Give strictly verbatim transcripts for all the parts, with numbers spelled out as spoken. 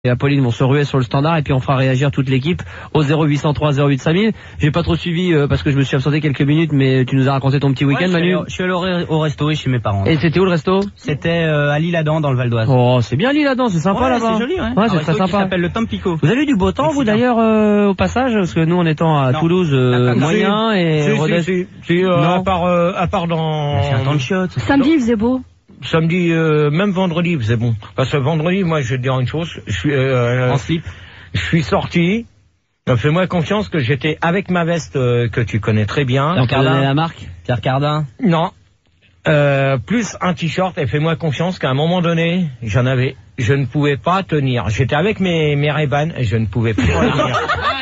et Apolline vont se ruer sur le standard et puis on fera réagir toute l'équipe au zéro huit cent trois zéro huit cinq mille. J'ai pas trop suivi euh, parce que je me suis absenté quelques minutes, mais tu nous as raconté ton petit week-end, ouais, Manu. Je suis allé au, au resto oui, chez mes parents. Et c'était où le resto? C'était euh, à L'Isle-Adam dans le Val d'Oise. Oh, c'est bien L'Isle-Adam, c'est sympa ouais, là-bas. C'est joli, ouais. Ouais, c'est très sympa. Ça s'appelle le Tampico. Vous avez eu du beau temps, vous d'ailleurs, euh, au passage, parce que nous en étant à non. Toulouse, euh, moyen et si, Rodez. si, si, si, euh, à part, euh, à part dans. C'est un temps de chiotte. Samedi, il faisait beau. Samedi, euh, même vendredi, c'est bon. Parce que vendredi, moi, je vais te dire une chose, je suis, euh, en slip. Je suis sorti. Fais-moi confiance que j'étais avec ma veste euh, que tu connais très bien. Donc, Cardin, la marque Pierre Cardin. Non. Euh, plus un t-shirt et fais-moi confiance qu'à un moment donné, j'en avais, je ne pouvais pas tenir. J'étais avec mes, mes Ray-Ban et je ne pouvais plus tenir.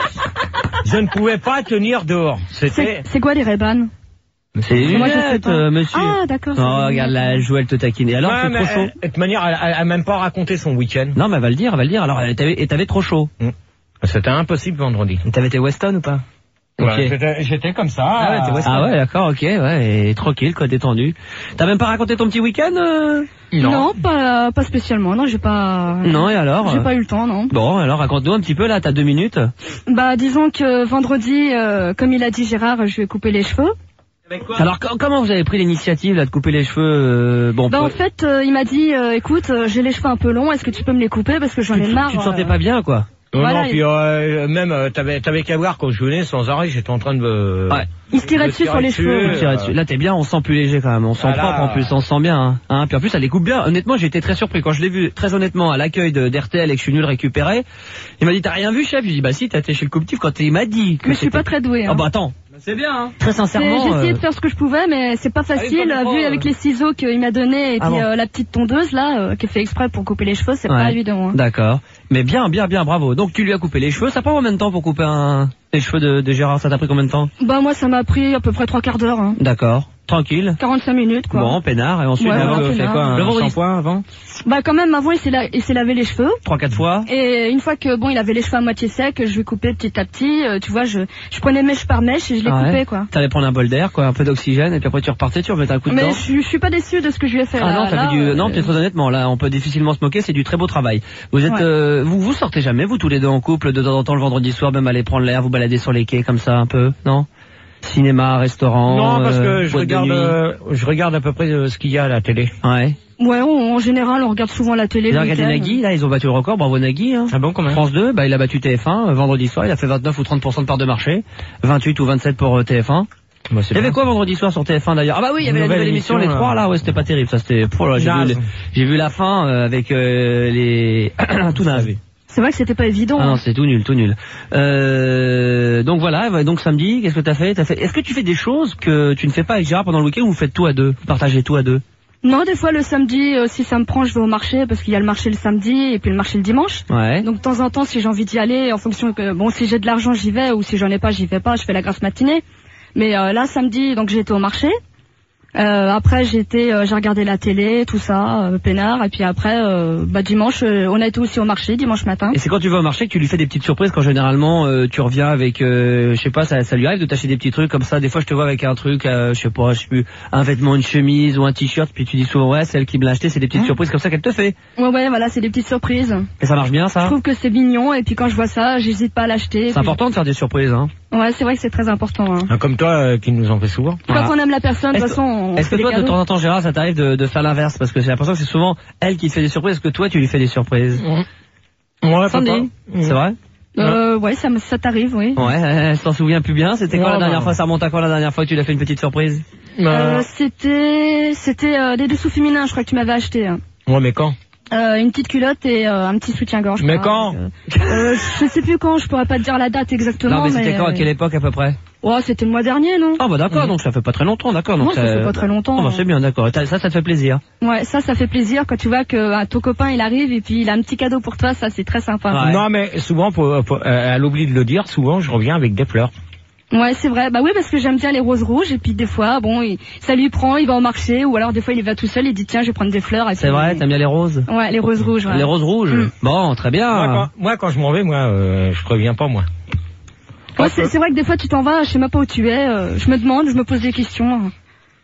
Je ne pouvais pas tenir dehors. C'était. C'est quoi les Ray-Ban? C'est une lunette, euh, monsieur. Ah, d'accord. Oh, regarde, la Joël te taquine. Et alors, ouais, c'est trop chaud. De toute manière, elle, elle a même pas raconté son week-end. Non, mais elle va le dire, elle va le dire. Alors, t'avais, et t'avais trop chaud. Mmh. C'était impossible vendredi. Et t'avais tes Weston ou pas? Ouais, j'étais, j'étais comme ça. Ah ouais, t'es Weston. Ah ouais, d'accord, ok, ouais, et tranquille, quoi, détendu. T'as même pas raconté ton petit week-end euh... Non, non pas, pas spécialement. Non, j'ai pas. Non, et alors? J'ai pas eu le temps, non. Bon, alors raconte-nous un petit peu là, t'as deux minutes. Bah, disons que vendredi, euh, comme il a dit Gérard, je vais couper les cheveux. Alors comment vous avez pris l'initiative là de couper les cheveux euh, bon bah, en fait euh, il m'a dit euh, écoute euh, j'ai les cheveux un peu longs, est-ce que tu peux me les couper parce que j'en ai marre. Tu te sentais euh... pas bien quoi? Non, voilà, non, puis euh, même euh, t'avais t'avais qu'à voir quand je venais sans arrêt, j'étais en train de me. Ouais. Il se tirait dessus sur les cheveux. Il tirait dessus. Là t'es bien, on sent plus léger quand même, on sent ah, propre là... en plus, on sent bien. Hein. Hein, puis en plus elle les coupe bien. Honnêtement j'ai été très surpris quand je l'ai vu très honnêtement à l'accueil de d'R T L et que je suis venu le récupérer. Il m'a dit t'as rien vu chef? J'ai dit bah si t'as été chez le coupe-tif quand il m'a dit. Que mais je suis pas très doué. Hein. Ah bah attends. C'est bien, hein. Très sincèrement. J'ai essayé euh... de faire ce que je pouvais, mais c'est pas facile, ah, vu euh... avec les ciseaux qu'il m'a donné et ah puis bon. euh, la petite tondeuse là, euh, qui est fait exprès pour couper les cheveux, c'est ouais. pas évident. Hein. D'accord. Mais bien, bien, bien, bravo. Donc tu lui as coupé les cheveux, ça prend combien de temps pour couper un... les cheveux de, de Gérard? Ça t'a pris combien de temps? Bah moi ça m'a pris à peu près trois quarts d'heure. Hein. D'accord. Tranquille. quarante-cinq minutes quoi. Bon, peinard, et ensuite ouais, on voilà, fait quoi, un shampoing avant? Bah quand même avant il s'est, la... il s'est lavé les cheveux. Trois, quatre fois. Et une fois que bon il avait les cheveux à moitié secs, je lui coupais petit à petit, euh, tu vois, je, je prenais mèche par mèche et je les ah coupais ouais. quoi. T'allais prendre un bol d'air quoi, un peu d'oxygène, et puis après tu repartais, tu remettais un coup de mais dent. Mais je, je suis pas déçu de ce que je lui ai fait. Ah là, non, t'as là, fait du... euh... non, très honnêtement, là on peut difficilement se moquer, c'est du très beau travail. Vous êtes, ouais. euh, vous vous sortez jamais, vous tous les deux en couple, de temps en temps le vendredi soir, même aller prendre l'air, vous balader sur les quais comme ça un peu, non? Cinéma, restaurant. Non, parce que euh, je regarde, euh, je regarde à peu près euh, ce qu'il y a à la télé. Ouais. Ouais, on, en général, on regarde souvent la télé. Vous avez regardé Nagui, là, ils ont battu le record, bravo Nagui. Hein. Ah bon, comment? France deux, bah il a battu T F un euh, vendredi soir, il a fait vingt-neuf ou trente pour cent de part de marché, vingt-huit ou vingt-sept pour euh, T F un. Bah, il y avait quoi vendredi soir sur T F un d'ailleurs? Ah bah oui, il y avait la nouvelle émission, les trois là, ouais, c'était pas terrible, ça c'était. Oh, là, j'ai, vu les... j'ai vu la fin euh, avec euh, les tout naze. C'est vrai que c'était pas évident. Ah non, c'est tout nul, tout nul. Euh, donc voilà, donc samedi, qu'est-ce que t'as fait? T'as fait? Est-ce que tu fais des choses que tu ne fais pas avec Gérard pendant le week-end ou vous faites tout à deux? Vous partagez tout à deux? Non, des fois le samedi, euh, si ça me prend, je vais au marché parce qu'il y a le marché le samedi et puis le marché le dimanche. Ouais. Donc de temps en temps, si j'ai envie d'y aller, en fonction que bon, si j'ai de l'argent, j'y vais, ou si j'en ai pas, j'y vais pas. Je fais la grasse matinée. Mais euh, là, samedi, donc j'ai été au marché. Euh, après j'étais, euh, j'ai regardé la télé, tout ça, euh, peinard, et puis après, euh, bah dimanche, euh, on a été aussi au marché dimanche matin. Et c'est quand tu vas au marché que tu lui fais des petites surprises, quand généralement euh, tu reviens avec, euh, je sais pas, ça, ça lui arrive de t'acheter des petits trucs comme ça. Des fois je te vois avec un truc, euh, je sais pas, je sais plus, un vêtement, une chemise ou un t-shirt, puis tu dis souvent ouais, c'est elle qui me l'a acheté, c'est des petites mmh. surprises comme ça qu'elle te fait. Ouais ouais, voilà, c'est des petites surprises. Et ça marche bien ça? Je trouve que c'est mignon, et puis quand je vois ça, j'hésite pas à l'acheter. C'est puis... important de faire des surprises, hein. Ouais, c'est vrai que c'est très important. Hein. Ah, comme toi, euh, qui nous en fait souvent. Voilà. Quand on aime la personne, de toute façon, on Est-ce fait que toi, des de temps en temps, Gérard, ça t'arrive de, de faire l'inverse? Parce que j'ai l'impression que c'est souvent elle qui te fait des surprises. Est-ce que toi, tu lui fais des surprises? Mmh. Ouais, Sandy. Mmh. C'est vrai? Euh, ouais, ça, ça t'arrive, oui. Ouais, elle s'en souvient plus bien. C'était quand ouais, la dernière bah... fois? Ça remonte à quand la dernière fois que tu lui as fait une petite surprise? euh, C'était, c'était euh, des dessous féminins, je crois que tu m'avais acheté. Hein. Ouais, mais quand? Euh, une petite culotte et euh, un petit soutien-gorge. Mais quand? euh, euh, Je sais plus quand, je pourrais pas te dire la date exactement. Non, mais c'était mais... quand? À quelle époque à peu près? Ouais, c'était le mois dernier, non? Ah bah d'accord, mmh. donc ça fait pas très longtemps, d'accord. Non, donc ça, ça fait pas très longtemps. Oh, bah, c'est bien, d'accord. Et ça, ça te fait plaisir? Ouais, ça, ça fait plaisir quand tu vois que euh, ton copain il arrive et puis il a un petit cadeau pour toi, ça c'est très sympa. Ouais. Non, mais souvent, pour, pour, euh, elle oublie de le dire, souvent je reviens avec des fleurs. Ouais, c'est vrai. Bah oui, parce que j'aime bien les roses rouges, et puis des fois, bon, il, ça lui prend, il va au marché, ou alors des fois il y va tout seul, il dit tiens, je vais prendre des fleurs. C'est vrai, t'aimes bien les roses? Ouais, les roses rouges. Ouais. Les roses rouges. Mmh. Bon, très bien. Moi, quand, moi, quand je m'en vais, moi, euh, je reviens pas, moi. Ouais, c'est, c'est vrai que des fois tu t'en vas, je sais même pas où tu es. Euh, je me demande, je me pose des questions.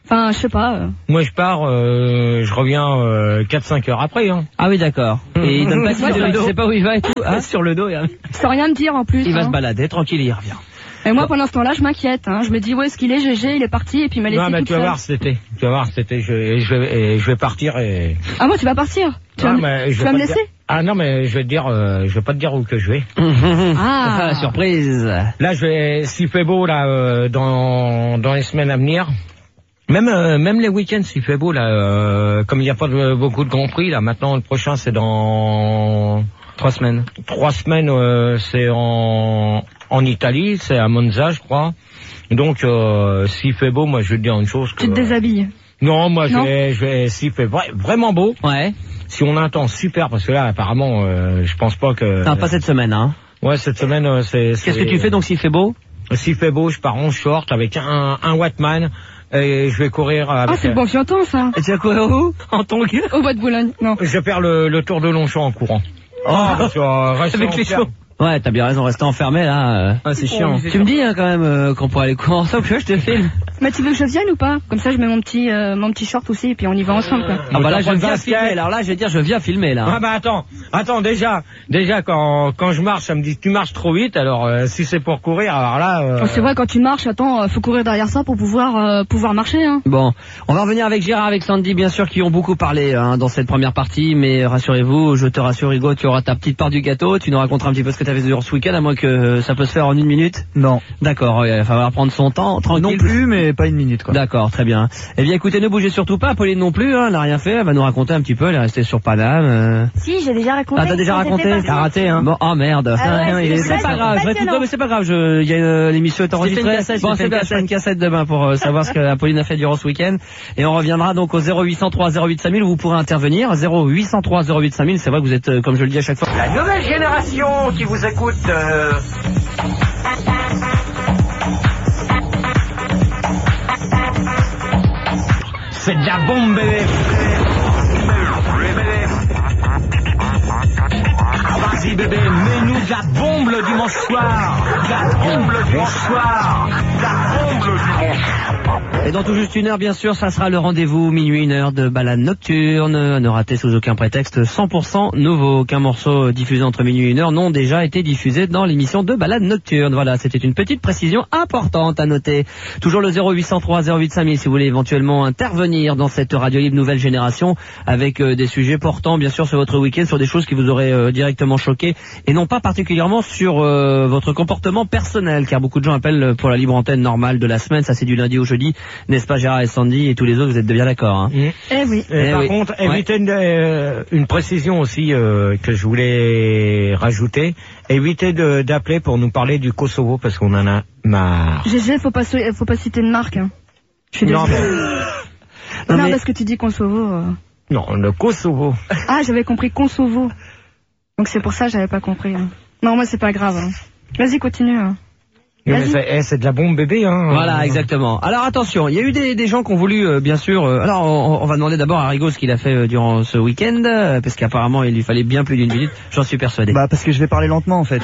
Enfin, je sais pas. Euh... Moi, je pars, euh, je reviens euh, quatre cinq heures après. Hein. Ah oui, d'accord. Et il donne pas signe de lui, tu sais pas où il va et tout. Ah, sur le dos, il y a... Sans rien me dire en plus. Il hein. va se balader, tranquille, il revient. Et moi, pendant ce temps-là, je m'inquiète. Hein. Je me dis, où est-ce qu'il est, G G, il est parti, et puis il m'a laissé Non, mais toute tu vas seule. voir cet été. Tu vas voir cet été, je, je, vais, je vais partir et... Ah moi, tu vas partir Tu non, vas, mais je tu vas me laisser dire... Ah non, mais je vais te dire, euh, je vais pas te dire où que je vais. Ah, surprise. Là, je vais, s'il fait beau, là, euh, dans, dans les semaines à venir... Même euh, même les week-ends, s'il fait beau, là, euh, comme il n'y a pas de, beaucoup de Grand Prix, là, maintenant, le prochain, c'est dans... Trois semaines. Trois semaines, euh, c'est en, en Italie, c'est à Monza, je crois. Donc, euh, s'il fait beau, moi, je vais te dire une chose. Que, Tu te déshabilles. Non, moi, je vais, je vais, s'il fait vra- vraiment beau. Ouais. Si on a un temps super, parce que là, apparemment, euh, je pense pas que... Non, pas cette semaine, hein. Ouais, cette semaine, euh, c'est... Qu'est-ce que tu fais, donc, s'il fait beau? S'il fait beau, je pars en short avec un, un Wattman. Et je vais courir avec... Ah, c'est le bon fianton, ça. Et tu vas courir où? En tongue? Au bois de Boulogne, non. Je vais faire le, le tour de Longchamp en courant. Oh, tu vois, rester avec les enfermé. chevaux. Ouais, t'as bien raison, rester enfermé, là. Ah, c'est chiant. Tu me dis, hein, quand même, euh, qu'on pourrait aller courir ensemble, que je te filme. Mais tu veux que je vienne ou pas? Comme ça, je mets mon petit, euh, mon petit short aussi, et puis on y va ensemble, quoi. Ah bah là, je pas de viens basket. filmer, alors là, je vais dire, je viens filmer, là. Ah bah attends, attends, déjà, déjà quand, quand je marche, ça me dit tu marches trop vite, alors euh, si c'est pour courir, alors là... Euh... Oh, c'est vrai, quand tu marches, attends, euh, faut courir derrière ça pour pouvoir, euh, pouvoir marcher, hein. Bon, on va revenir avec Gérard, avec Sandy, bien sûr, qui ont beaucoup parlé hein, dans cette première partie, mais rassurez-vous, je te rassure, Hugo, tu auras ta petite part du gâteau, tu nous raconteras un petit peu ce que tu avais durant ce week-end, à moins que euh, ça peut se faire en une minute. Non. D'accord, il va falloir prendre son temps, tranquille. Non plus, mais pas une minute, quoi. D'accord, très bien. Eh bien, écoutez, ne bougez surtout pas, Pauline non plus, hein, elle n'a rien fait, elle va nous raconter un petit peu, elle est restée sur Paname. Euh... Si, j'ai déjà raconté. Ah, t'as déjà raconté? T'as raté, hein. Bon, oh merde. Ah ouais, il est... c'est C'est pas grave, je vais tout passionnant. mais c'est pas grave, je... il y a euh, l'émission est enregistrée. cassette, Bon, je fais c'est une bien, je ferai une cassette demain pour euh, savoir ce que Pauline a fait durant ce week-end. Et on reviendra donc au zéro huit cent trois zéro huit cinq mille où vous pourrez intervenir. zéro huit cent trois zéro huit cinq mille, c'est vrai que vous êtes, euh, comme je le dis à chaque fois. La nouvelle génération qui vous écoute... Euh... C'est de la bombe, bébé. Vas-y, bébé, mets-nous de la bombe le dimanche soir. De la bombe le dimanche soir. De la bombe le dimanche. Et dans tout juste une heure, bien sûr, ça sera le rendez-vous minuit, une heure de balade nocturne. À ne rater sous aucun prétexte, cent pour cent nouveau. Aucun morceau diffusé entre minuit et une heure n'ont déjà été diffusés dans l'émission de balade nocturne. Voilà, c'était une petite précision importante à noter. Toujours le zéro huit cent trois zéro huit cinq mille si vous voulez éventuellement intervenir dans cette radio libre nouvelle génération avec euh, des sujets portant bien sûr sur votre week-end, sur des choses qui vous auraient euh, directement choqué et non pas particulièrement sur euh, votre comportement personnel, car beaucoup de gens appellent pour la libre antenne normale de la semaine, ça c'est du lundi au jeudi. N'est-ce pas Gérard et Sandy et tous les autres, vous êtes bien d'accord, hein? Mmh. Eh oui. Et Eh par oui. contre, Ouais. évitez une, euh, une précision aussi euh, que je voulais rajouter. Évitez de- d'appeler pour nous parler du Kosovo parce qu'on en a marre. G G, faut pas, se- faut pas citer de marque, hein. Je suis Non, désolée. Non, Non, mais- parce que tu dis Kosovo. euh. Non, le Kosovo. Ah, j'avais compris Kosovo. Donc c'est pour ça que j'avais pas compris. hein. Non, moi c'est pas grave. hein. Vas-y, continue. hein. Oui, mais Vas-y. c'est eh, c'est de la bombe bébé, hein. Voilà, exactement. Alors attention, il y a eu des, des gens qui ont voulu, euh, bien sûr... euh, alors, on, on va demander d'abord à Rigo ce qu'il a fait euh, durant ce week-end, euh, parce qu'apparemment, il lui fallait bien plus d'une minute, j'en suis persuadé. Bah, parce que je vais parler lentement, en fait.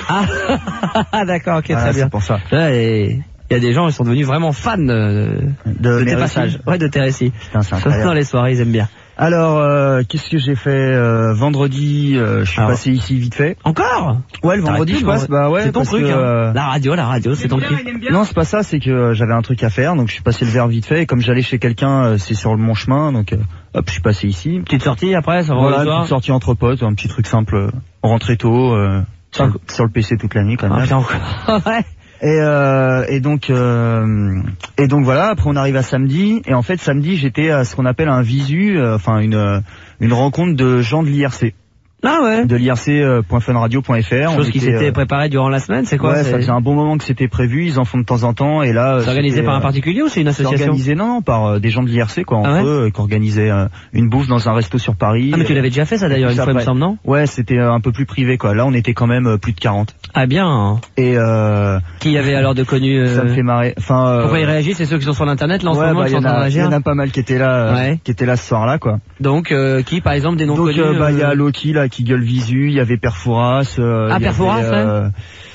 Ah, d'accord, ok, Ah, très bien. c'est pour ça. Ouais, et il y a des gens, ils sont devenus vraiment fans euh, De, de mes tes récits. passages. Ouais, de tes récits. Putain, c'est Surtout dans incroyable. les soirées, ils aiment bien. Alors, euh, qu'est-ce que j'ai fait euh, vendredi euh, Je suis Alors. passé ici vite fait. Encore? Ouais, le vendredi, je passe. Bah ouais, c'est ton parce truc, que, hein. euh, La radio, la radio, c'est ton truc. Non, c'est pas ça, c'est que euh, j'avais un truc à faire, donc je suis passé le verre vite fait. Et comme j'allais chez quelqu'un, euh, c'est sur mon chemin, donc euh, hop, je suis passé ici. Petite sortie après, ça va Voilà, le une soir. petite sortie entre potes, un petit truc simple. Euh, on rentrait tôt, euh, sur, le, sur le P C toute la nuit quand Ah, même. putain, encore. Ouais. Et, euh, et donc euh, et donc voilà. Après on arrive à samedi et en fait samedi j'étais à ce qu'on appelle un visu, euh, enfin une euh, une rencontre de gens de l'I R C, Ah ouais. de l'I R C point fun radio point F R. Chose qui s'était euh, préparée durant la semaine, c'est quoi? ouais, c'est ça faisait un bon moment que c'était prévu. Ils en font de temps en temps et là. c'est organisé c'était, par un euh, particulier ou c'est une c'est association? organisé non non par euh, des gens de l'I R C quoi entre Ah ouais eux, euh, qui organisaient euh, une bouffe dans un resto sur Paris. Ah mais tu l'avais déjà fait ça d'ailleurs et une ça fois il me après. semble, non? Ouais, c'était euh, un peu plus privé quoi. Là on était quand même euh, plus de quarante. Ah bien. Et euh, Qui y avait alors de connus euh... ça me fait marrer. Enfin. Euh, Pourquoi ils réagissent? C'est ceux qui sont sur l'internet là en ce ouais, moment bah, qui y sont en en train de a, y réagir. en a pas mal qui étaient là, euh, Ouais. qui étaient là ce soir-là, quoi. Donc euh, qui par exemple des noms Donc connus? euh, bah il y a euh, Loki là qui gueule Visu, il y avait Perfouras. Euh, Ah, il y Perfouras, avait, euh,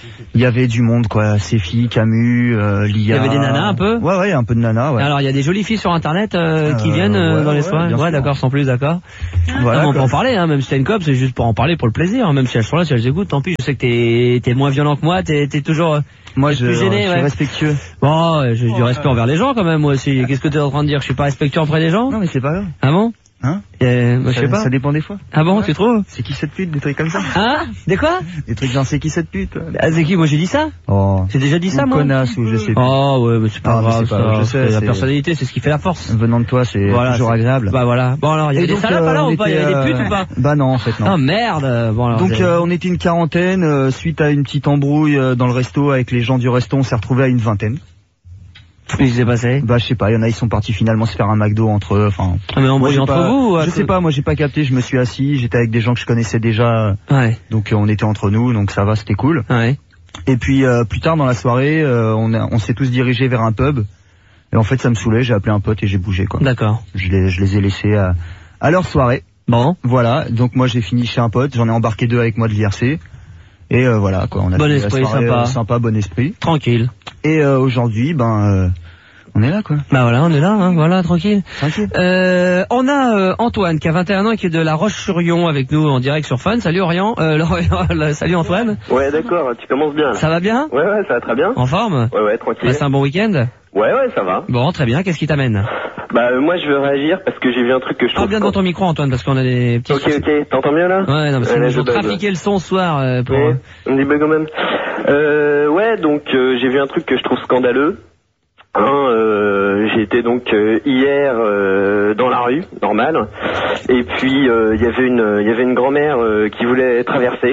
il y avait du monde quoi, Séfi, Camus, euh, Lia. Il y avait des nanas un peu. Ouais ouais, un peu de nanas. Ouais. Alors il y a des jolies filles sur internet euh, qui Euh, viennent euh, ouais, dans les ouais, soirées. bien Ouais, sûr. d'accord, sans plus, d'accord. Voilà, Non, on quoi. peut en parler, hein, même si t'as une cop, c'est juste pour en parler pour le plaisir. Hein, même si elles sont là, si elles écoutent, tant pis. Je sais que t'es t'es moins violent que moi, t'es t'es toujours. euh, Moi t'es je, plus gêné, je suis ouais. respectueux. Bon, euh, j'ai du respect envers les gens quand même, moi aussi. Qu'est-ce que t'es en train de dire? Je suis pas respectueux auprès des gens? Non mais c'est pas grave. Ah bon? Hein euh, bah, Je ça, sais pas. ça dépend des fois. Ah bon, tu trouves? C'est qui cette pute, des trucs comme ça. Hein? Des quoi? Des trucs genre c'est qui cette pute. Ah, c'est qui? Moi j'ai dit ça? Oh. J'ai déjà dit ça, Ou moi? connasse ou je sais pas. Oh ouais, mais c'est pas Ah, mais grave, c'est pas ça. grave, je sais, C'est la c'est- personnalité, c'est ce qui fait la force. Venant de toi, c'est Voilà, toujours c'est- agréable. Bah voilà. Bon alors, il y avait Et des donc, salopes euh, alors on ou pas? Il y était, avait des euh, putes ou pas? Bah non en fait non. Ah merde. Bon alors. Donc j'ai- euh, on était une quarantaine euh, suite à une petite embrouille euh, dans le resto avec les gens du resto, on s'est retrouvés à une vingtaine. Qu'est-ce qui s'est passé? Bah je sais pas, il y en a ils sont partis finalement se faire un McDo entre eux, enfin. Ah, mais embrouille j'ai entre pas- vous ou à Je cause- sais pas, moi j'ai pas capté, je me suis assis, j'étais avec des gens que je connaissais déjà, Ouais. donc euh, on était entre nous, donc ça va, c'était cool. Ouais. Et puis euh, plus tard dans la soirée, euh, on, a- on s'est tous dirigés vers un pub. Et en fait ça me saoulait, j'ai appelé un pote et j'ai bougé quoi. D'accord. Je les, je les ai laissés à, à leur soirée. Bon. Voilà, donc moi j'ai fini chez un pote, j'en ai embarqué deux avec moi de l'I R C. Et euh, voilà quoi, on a Bon fait la esprit, soirée, sympa. euh, sympa, bon esprit. Tranquille. Et euh, aujourd'hui, ben, euh, on est là quoi. Bah voilà, on est là, hein, voilà, tranquille. Tranquille. Euh, on a euh, Antoine qui a vingt et un ans et qui est de La Roche-sur-Yon avec nous en direct sur Fun. Salut Orient. Euh, Lorient, salut Antoine. Ouais, d'accord, tu commences bien. Là. Ça va bien? Ouais, ouais, ça va très bien. En forme? Ouais, ouais, tranquille. Passe un bon week-end? Ouais, ouais, ça va. Bon, très bien. Qu'est-ce qui t'amène? Bah, euh, moi, je veux réagir parce que j'ai vu un truc que je trouve... Parle bien devant ton micro Antoine parce qu'on a des petits... Ok, ok, t'entends bien là? Ouais, non, parce Ouais, qu'ils là, nous je ont bug, trafiqué le son ce soir euh, pour... Ouais, on dit bug quand même. Euh, ouais, donc, euh, j'ai vu un truc que je trouve scandaleux. Hein, euh, j'ai été donc euh, hier euh, dans la rue, normal, et puis il euh, y avait une, il y avait une grand-mère euh, qui voulait traverser,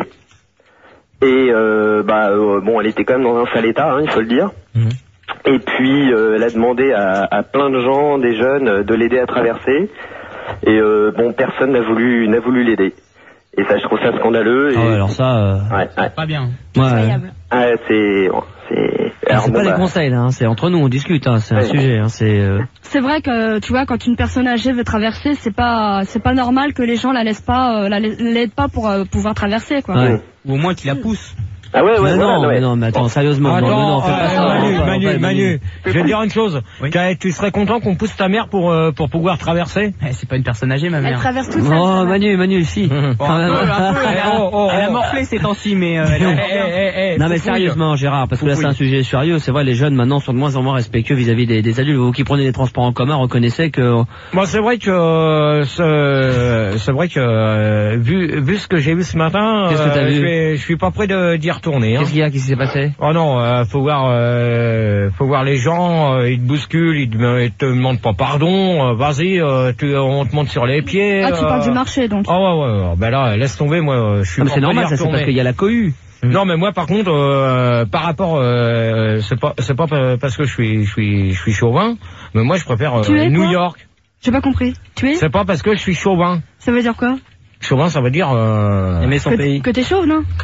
et euh, bah euh, bon, elle était quand même dans un sale état, hein, il faut le dire. Mmh. Et puis euh, elle a demandé à, à plein de gens, des jeunes, euh, de l'aider à traverser, et euh, bon, personne n'a voulu, n'a voulu l'aider. Et ça, je trouve ça scandaleux. Et... Ah ouais, alors ça... Euh... Ouais, ouais. Pas bien. Ouais. Incroyable. Ah, c'est, bon, c'est. Ah, Alors, c'est bon, pas bah, des conseils là, hein, c'est entre nous, on discute, hein, c'est un Ouais. sujet, hein, c'est... Euh... C'est vrai que tu vois quand une personne âgée veut traverser, c'est pas c'est pas normal que les gens la laissent pas euh, la la- l'aident pas pour euh, pouvoir traverser quoi. Ouais. Ou au moins qu'il la pousse. Ah ouais, ouais, mais voilà, non, ouais. mais non, mais attends, sérieusement, non, non, non, fais pas euh, ça. Manu, on va- on Manu, va- Manu, je vais te dire une chose. Oui. T'as- Tu serais content qu'on pousse ta mère pour euh, pour pouvoir traverser? Eh, c'est pas une personne âgée, ma Elle mère. traverse toute seule. Oh, ça va. Manu, Manu, si. Mhm. Bon, un peu, un peu, elle, a, Oh, oh, elle a oh. morflé ces temps-ci, mais euh, elle Eh, est eh, encore bien. eh, eh, Non mais Foufouille. sérieusement Gérard, parce que là c'est Oui. un sujet sérieux, c'est vrai les jeunes maintenant sont de moins en moins respectueux vis-à-vis des, des adultes. Vous qui prenez des transports en commun reconnaissez que... Bon, c'est vrai que euh, ce- c'est vrai que euh, vu vu ce que j'ai vu ce matin, Qu'est-ce que t'as euh, vu je vais- je suis pas prêt de d'y retourner. Hein. Qu'est-ce qu'il y a, qu'est-ce qui s'est passé? Oh non, euh, faut voir, euh, faut voir les gens, euh, ils te bousculent, ils te, ils te demandent pas pardon, euh, vas-y, euh, tu, on te monte sur les pieds. Ah tu euh, parles du marché donc. Ah ouais, ouais, ouais, ben là, laisse tomber, moi, euh, je suis Ah, mais pas c'est prêt normal d'y ça, c'est retourner. parce qu'il y a la cohue. Non, mais moi, par contre, euh, par rapport, euh, c'est pas, c'est pas parce que je suis, je suis, je suis chauvin, mais moi, je préfère euh, Tu es New quoi York. J'ai pas compris. Tu es C'est pas parce que je suis chauvin. Ça veut dire quoi? Chauvin, ça veut dire. Euh... Aimer son Que, pays. que t'es chauve non?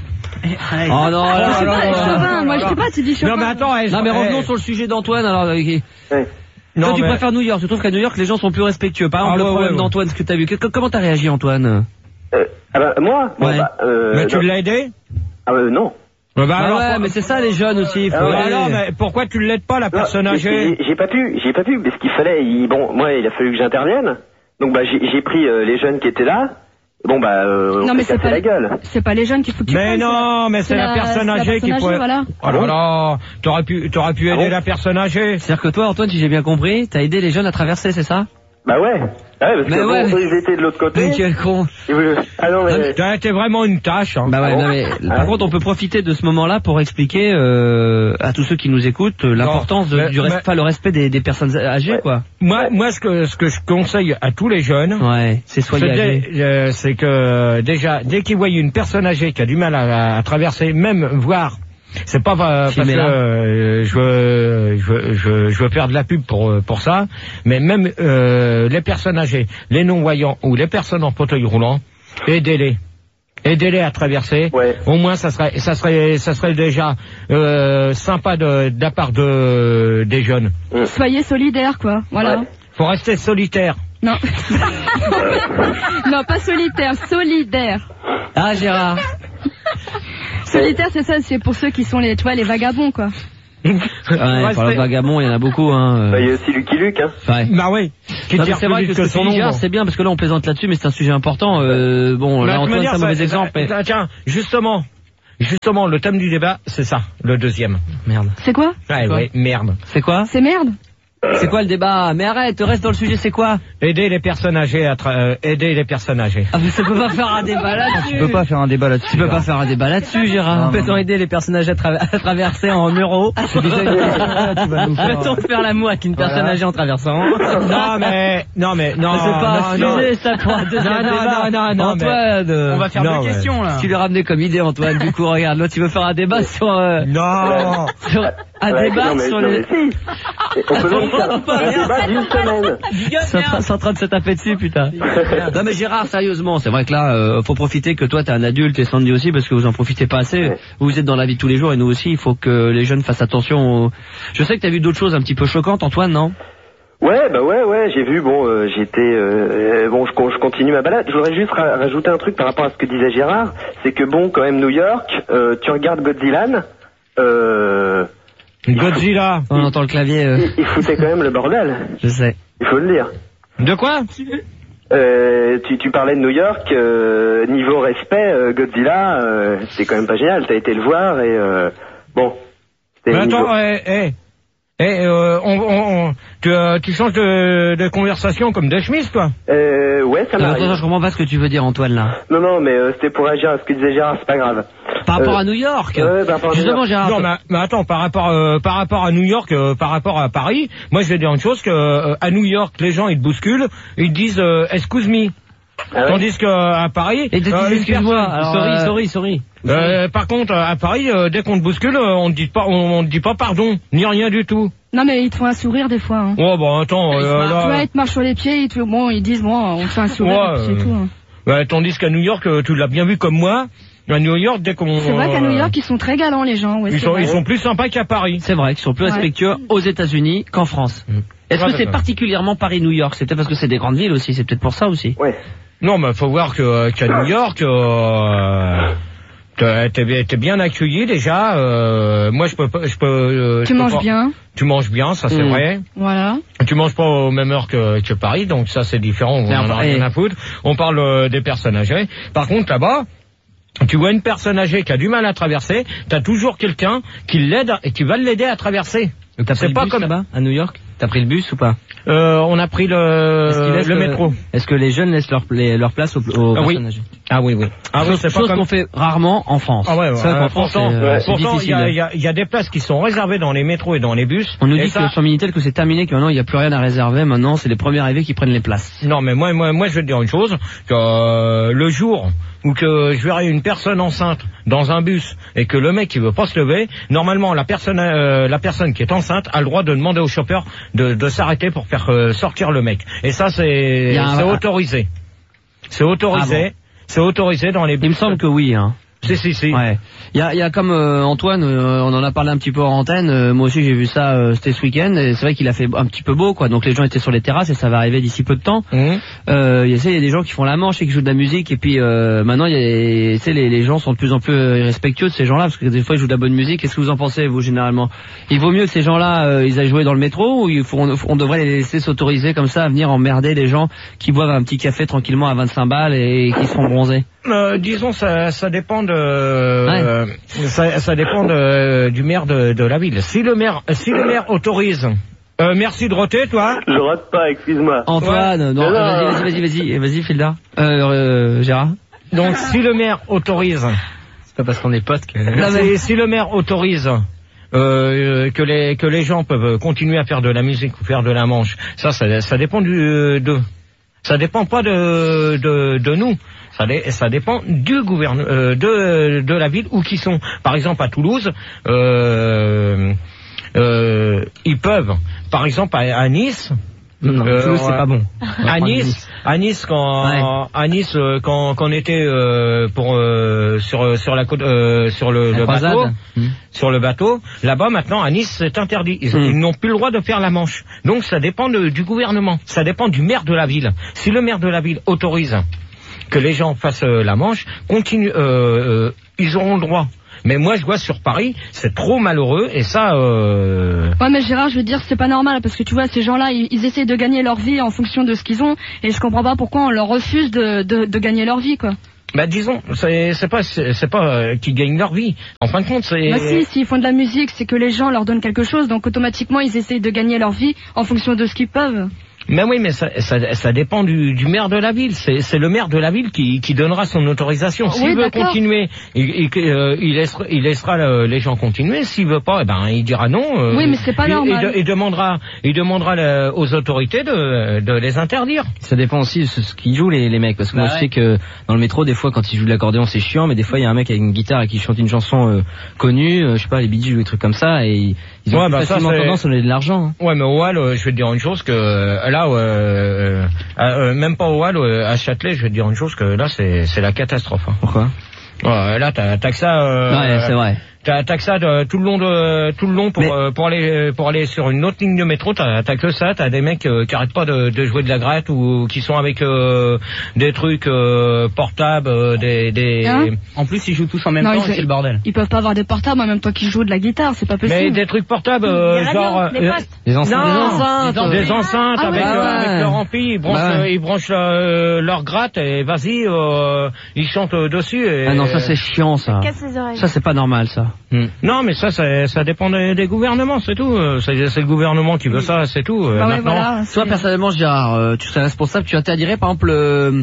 Oh non, Je sais là, pas, là, là, chauvin, là, moi là. je sais pas, tu dis chauvin. Non, mais attends, eh, Non mais eh, revenons sur le sujet d'Antoine alors. euh, qui- Ouais. non, Toi tu mais- préfères New York, tu trouves qu'à New York les gens sont plus respectueux. Par exemple Ah, le ouais, problème ouais, ouais. d'Antoine, ce que t'as vu, que- comment t'as réagi Antoine? Euh, ah bah, moi? Bon, Ouais. bah, euh, Mais tu non. l'as aidé? Ah bah, non. Bah, bah, Ah alors, ouais, pour- mais c'est ça les jeunes aussi, il faut... Ah ouais, Bah aller. alors, mais pourquoi tu l'aides pas, la Non, personne mais âgée? J'ai j'ai pas pu, j'ai pas pu, parce qu'il fallait, il, bon, moi, il a fallu que j'intervienne. Donc, bah, j'ai j'ai pris euh, les jeunes qui étaient là. Bon, bah, euh, Non on mais s'est c'est cassé pas la gueule. c'est pas les jeunes qu'il faut que tu Mais prennes, non, mais c'est la personne c'est la âgée qui personne pourrait... voilà. Oh là là, t'aurais pu, t'aurais pu Ah aider bon la personne âgée. C'est-à-dire que toi Antoine, si j'ai bien compris, t'as aidé les jeunes à traverser, c'est ça? Bah ouais. Ah ouais, parce Mais que ouais, bon, mais- eux, ils étaient de l'autre côté. Mais quel con. Ils voulaient- Ah non, mais... T'as été vraiment une tâche. Hein. Bah ouais, Ah bon non mais par Ah. contre on peut profiter de ce moment-là pour expliquer euh, à tous ceux qui nous écoutent euh, l'importance de- mais- du res- mais- enfin, le respect des, des personnes âgées Ouais. quoi. Moi, moi, ce que ce que je conseille à tous les jeunes, Ouais, c'est soyez c'est âgés. dé- euh, c'est que déjà, dès qu'ils voient une personne âgée qui a du mal à, à traverser, même voir. C'est pas euh, parce que Filmez-la. euh, je, veux, je, veux, je, veux, je veux faire de la pub pour pour ça, mais même euh, les personnes âgées, les non-voyants ou les personnes en fauteuil roulant, aidez-les. Aidez-les à traverser. Ouais. Au moins, ça serait, ça serait, ça serait déjà euh, sympa de, de la part de des jeunes. Soyez solidaires quoi. Voilà. Ouais. Faut rester solitaire. Non. non, pas solitaire, solidaire. Ah Gérard. Solitaire, c'est ça, c'est pour ceux qui sont les, tu vois, les vagabonds, quoi. Ouais, par le vagabond, il y en a beaucoup, hein. Bah, il y a aussi Lucky Luke, hein. Ouais. Bah oui. Non, c'est vrai que, que son nom, c'est bien parce que là on plaisante là-dessus, mais c'est un sujet important. Euh, bon, là Antoine, c'est un mauvais exemple. Mais... Tiens, justement, justement, le thème du débat, c'est ça, le deuxième. Merde. C'est quoi? Ouais, ouais, merde. C'est quoi? C'est merde. C'est quoi le débat? Mais arrête, reste dans le sujet, c'est quoi? Aider les personnes âgées à tra... euh, aider les personnes âgées. Ah mais ça peut pas faire un débat là-dessus. Tu peux pas faire un débat là-dessus. Tu peux pas faire un débat là-dessus, Gérard. Peut-on aider les personnes âgées à, tra... à traverser en euros? C'est déjà une... Peut-on faire l'amour avec une personne voilà. âgée en traversant? Non mais, non mais, non. C'est pas non, un sujet, non. ça pour un deuxième non, débat. Non, non, non, Antoine, mais... on va faire non, deux questions là. Tu l'as ramené comme idée, Antoine. Du coup, regarde, là, tu veux faire un débat sur. Euh... Non. sur... Un ouais, débat non, mais, sur non, les. Mais si. On peut donc faire un débat d'une semaine. C'est en train de se taper dessus, putain. Non mais Gérard, sérieusement, c'est vrai que là, euh, faut profiter que toi t'es un adulte et Sandy aussi parce que vous en profitez pas assez. Ouais. Vous êtes dans la vie de tous les jours et nous aussi. Il faut que les jeunes fassent attention. Aux... Je sais que t'as vu d'autres choses un petit peu choquantes, Antoine, non? Ouais, bah ouais, ouais, j'ai vu, bon, euh, j'étais, euh, bon, je, je continue ma balade. Je voudrais juste ra rajouter un truc par rapport à ce que disait Gérard, c'est que bon, quand même, New York, euh, tu regardes Godzilla, euh... Godzilla. On entend le clavier. Euh... Il, il foutait quand même le bordel. Je sais. Il faut le dire. De quoi? Euh, tu, tu parlais de New York, euh, niveau respect, euh, Godzilla, euh, c'est quand même pas génial. T'as été le voir et euh, bon. Mais attends, eh, eh, eh, euh, on, on, on, tu, euh, tu changes de, de conversation comme de chemise, toi? Euh, ouais, ça m'arrive. Attends, je comprends pas ce que tu veux dire, Antoine, là. Non, non, mais euh, c'était pour réagir à ce que disait Gérard, c'est pas grave. Par rapport euh, à New York. Ouais, par rapport à Justement, New York. Gérard. Non, mais, mais attends, par rapport, euh, par rapport à New York, euh, par rapport à Paris, moi je vais dire une chose que euh, à New York, les gens ils te bousculent, ils te disent euh, excuse me. Ah ouais. Tandis qu'à Paris, et euh, excuse-moi, alors, sorry, euh, sorry, sorry. Euh, par contre, à Paris, euh, dès qu'on te bouscule, euh, on ne dit pas, on, on dit pas pardon, ni rien du tout. Non mais ils te font un sourire des fois. Hein. Oh bah attends, euh, là... tu vois, ils te marchent sur les pieds, ils te, bon, ils disent bon, on te fait un sourire, ouais, et puis c'est euh... tout. Hein. Ouais, tandis qu'à New York, euh, tu l'as bien vu comme moi. À New York, dès qu'on. C'est vrai qu'à New York, ils sont très galants les gens. Ouais, ils sont, vrai. ils sont plus sympas qu'à Paris. C'est vrai qu'ils sont plus ouais. respectueux aux États-Unis qu'en France. Mmh. Est-ce ouais, que c'est particulièrement Paris-New York? C'est peut-être parce que c'est des grandes villes aussi. C'est peut-être pour ça aussi. Ouais. Non, mais faut voir que qu'à New York, euh, t'es, t'es bien accueilli déjà. Euh, moi, je peux pas, je peux. Euh, tu je manges peux pas, bien. Tu manges bien, ça c'est mmh. vrai. Voilà. Tu manges pas aux mêmes heures que, que Paris, donc ça c'est différent. On en a rien à foutre. On parle euh, des personnes âgées. Par contre, là-bas, tu vois une personne âgée qui a du mal à traverser, t'as toujours quelqu'un qui l'aide et qui va l'aider à traverser. T'as pris le pas bus comme là-bas à New York? T'as pris le bus ou pas? Euh, on a pris le, le métro. Est-ce que les jeunes laissent leur, les, leur place aux, aux ah, personnes oui. âgées? Ah oui, oui. Ah oui, c'est chose comme... qu'on fait rarement en France. Ah ouais, ouais. C'est vrai euh, qu'en France, pourtant, c'est, ouais. c'est pourtant, il y a, y, a, y a des places qui sont réservées dans les métros et dans les bus. On nous dit ça... que sur Minitel que c'est terminé, que maintenant il n'y a plus rien à réserver. Maintenant, c'est les premiers arrivés qui prennent les places. Non, mais moi, moi, moi, je vais te dire une chose, que euh, le jour où que je verrai une personne enceinte dans un bus et que le mec il veut pas se lever, normalement la personne, euh, la personne qui est enceinte a le droit de demander au chauffeur de, de s'arrêter pour faire euh, sortir le mec. Et ça, c'est, un... c'est autorisé. C'est autorisé. Ah bon. C'est autorisé dans les bus. Il me semble que oui, hein. Si, si, si. Ouais. Il y a, y a comme euh, Antoine, euh, on en a parlé un petit peu en antenne, euh, moi aussi j'ai vu ça, euh, c'était ce week-end, et c'est vrai qu'il a fait un petit peu beau, quoi, donc les gens étaient sur les terrasses et ça va arriver d'ici peu de temps. Mmh. Euh, y a, y a des gens qui font la manche et qui jouent de la musique, et puis euh, maintenant y a, les, les gens sont de plus en plus irrespectueux de ces gens-là, parce que des fois ils jouent de la bonne musique. Qu'est-ce que vous en pensez, vous, généralement? Il vaut mieux que ces gens-là, euh, ils aillent jouer dans le métro, ou il faut, on, on devrait les laisser s'autoriser comme ça à venir emmerder les gens qui boivent un petit café tranquillement à vingt-cinq balles et qui seront bronzés? Euh, disons, ça, ça dépend de, ouais. euh, ça, ça dépend de, du maire de, de la ville. Si le maire, si le maire autorise, euh, merci de roter, toi. Je rote pas, excuse-moi. Antoine, ouais. non, vas-y, vas-y, vas-y, vas-y, vas-y, Filda. Euh, euh, Gérard. Donc, si le maire autorise, c'est pas parce qu'on est potes que. Non, mais si le maire autorise. Euh, que les que les gens peuvent continuer à faire de la musique ou faire de la manche, ça, ça, ça dépend du de, ça dépend pas de de, de nous. Ça, ça dépend du gouvernement, euh, de, de la ville où qu'ils sont. Par exemple, à Toulouse, euh, euh, ils peuvent, par exemple, à, à Nice. Non, euh, Toulouse, c'est pas bon. À Nice, à Nice, quand, ouais. à Nice, quand, quand on était euh, pour euh, sur sur la côte, euh, sur le, le bateau, mmh. sur le bateau, là-bas maintenant à Nice c'est interdit. Ils, mmh. ils n'ont plus le droit de faire la manche. Donc ça dépend de, du gouvernement, ça dépend du maire de la ville. Si le maire de la ville autorise que les gens fassent euh, la manche, continue, euh, euh, ils auront le droit. Mais moi, je vois sur Paris, c'est trop malheureux, et ça... Euh... Ouais, mais Gérard, je veux dire, c'est pas normal, parce que tu vois, ces gens-là, ils, ils essayent de gagner leur vie en fonction de ce qu'ils ont, et je comprends pas pourquoi on leur refuse de, de, de gagner leur vie, quoi. Bah disons, c'est, c'est pas c'est pas euh, qu'ils gagnent leur vie. En fin de compte, c'est... Bah si, s'ils font de la musique, c'est que les gens leur donnent quelque chose, donc automatiquement ils essayent de gagner leur vie en fonction de ce qu'ils peuvent. Mais oui, mais ça, ça, ça dépend du, du maire de la ville. C'est, c'est le maire de la ville qui, qui donnera son autorisation. S'il oui, veut d'accord. continuer, il, il, euh, il laissera, il laissera le, les gens continuer. S'il veut pas, eh ben il dira non. Euh, oui, mais c'est pas il, normal. Il, il demandera, il demandera le, aux autorités de, de les interdire. Ça dépend aussi de ce qu'ils jouent les, les mecs, parce que bah moi ouais. je sais que dans le métro, des fois quand ils jouent de l'accordéon c'est chiant, mais des fois il y a un mec avec une guitare et qui chante une chanson euh, connue, euh, je sais pas, les Bee Gees ou des trucs comme ça, et ils ont Ouais, plus bah, ça, facilement c'est- tendance à donner de l'argent. Hein. Ouais, mais au Hall, euh, je vais te dire une chose que euh, là, euh, euh, euh, même pas au Hall, euh, à Châtelet, je vais te dire une chose que là, c'est, c'est la catastrophe. Hein. Pourquoi? Ouais, là, t'as, t'as que ça. Euh, Ouais, c'est vrai. T'as, t'as que ça de, tout le long de, tout le long pour Mais- euh, pour aller pour aller sur une autre ligne de métro. T'as, t'as que ça. T'as des mecs euh, qui arrêtent pas de, de jouer de la gratte ou qui sont avec euh, des trucs euh, portables, euh, des des. Hein En plus ils jouent tous en même Non, temps ils- et c'est le bordel. Ils peuvent pas avoir des portables en même temps qu'ils jouent de la guitare, c'est pas mais possible. des trucs portables, euh, Les radios, genre les euh, postes. Les enceintes. non, Des enceintes. des enceintes Ah avec, ouais, euh, ouais. avec leur ampli, ils branchent, Bah ouais. euh, ils branchent euh, leur gratte et vas-y, euh, ils chantent euh, dessus. Et... Ah non, ça c'est chiant ça. Casse les oreilles. Ça c'est pas normal ça. Hmm. Non, mais ça, ça, ça dépend des, des gouvernements, c'est tout. Euh, C'est, c'est le gouvernement qui veut ça, c'est tout. Euh, Bah ouais, maintenant, voilà, Toi c'est- personnellement Gérard, euh, tu serais responsable, tu interdirais par exemple euh,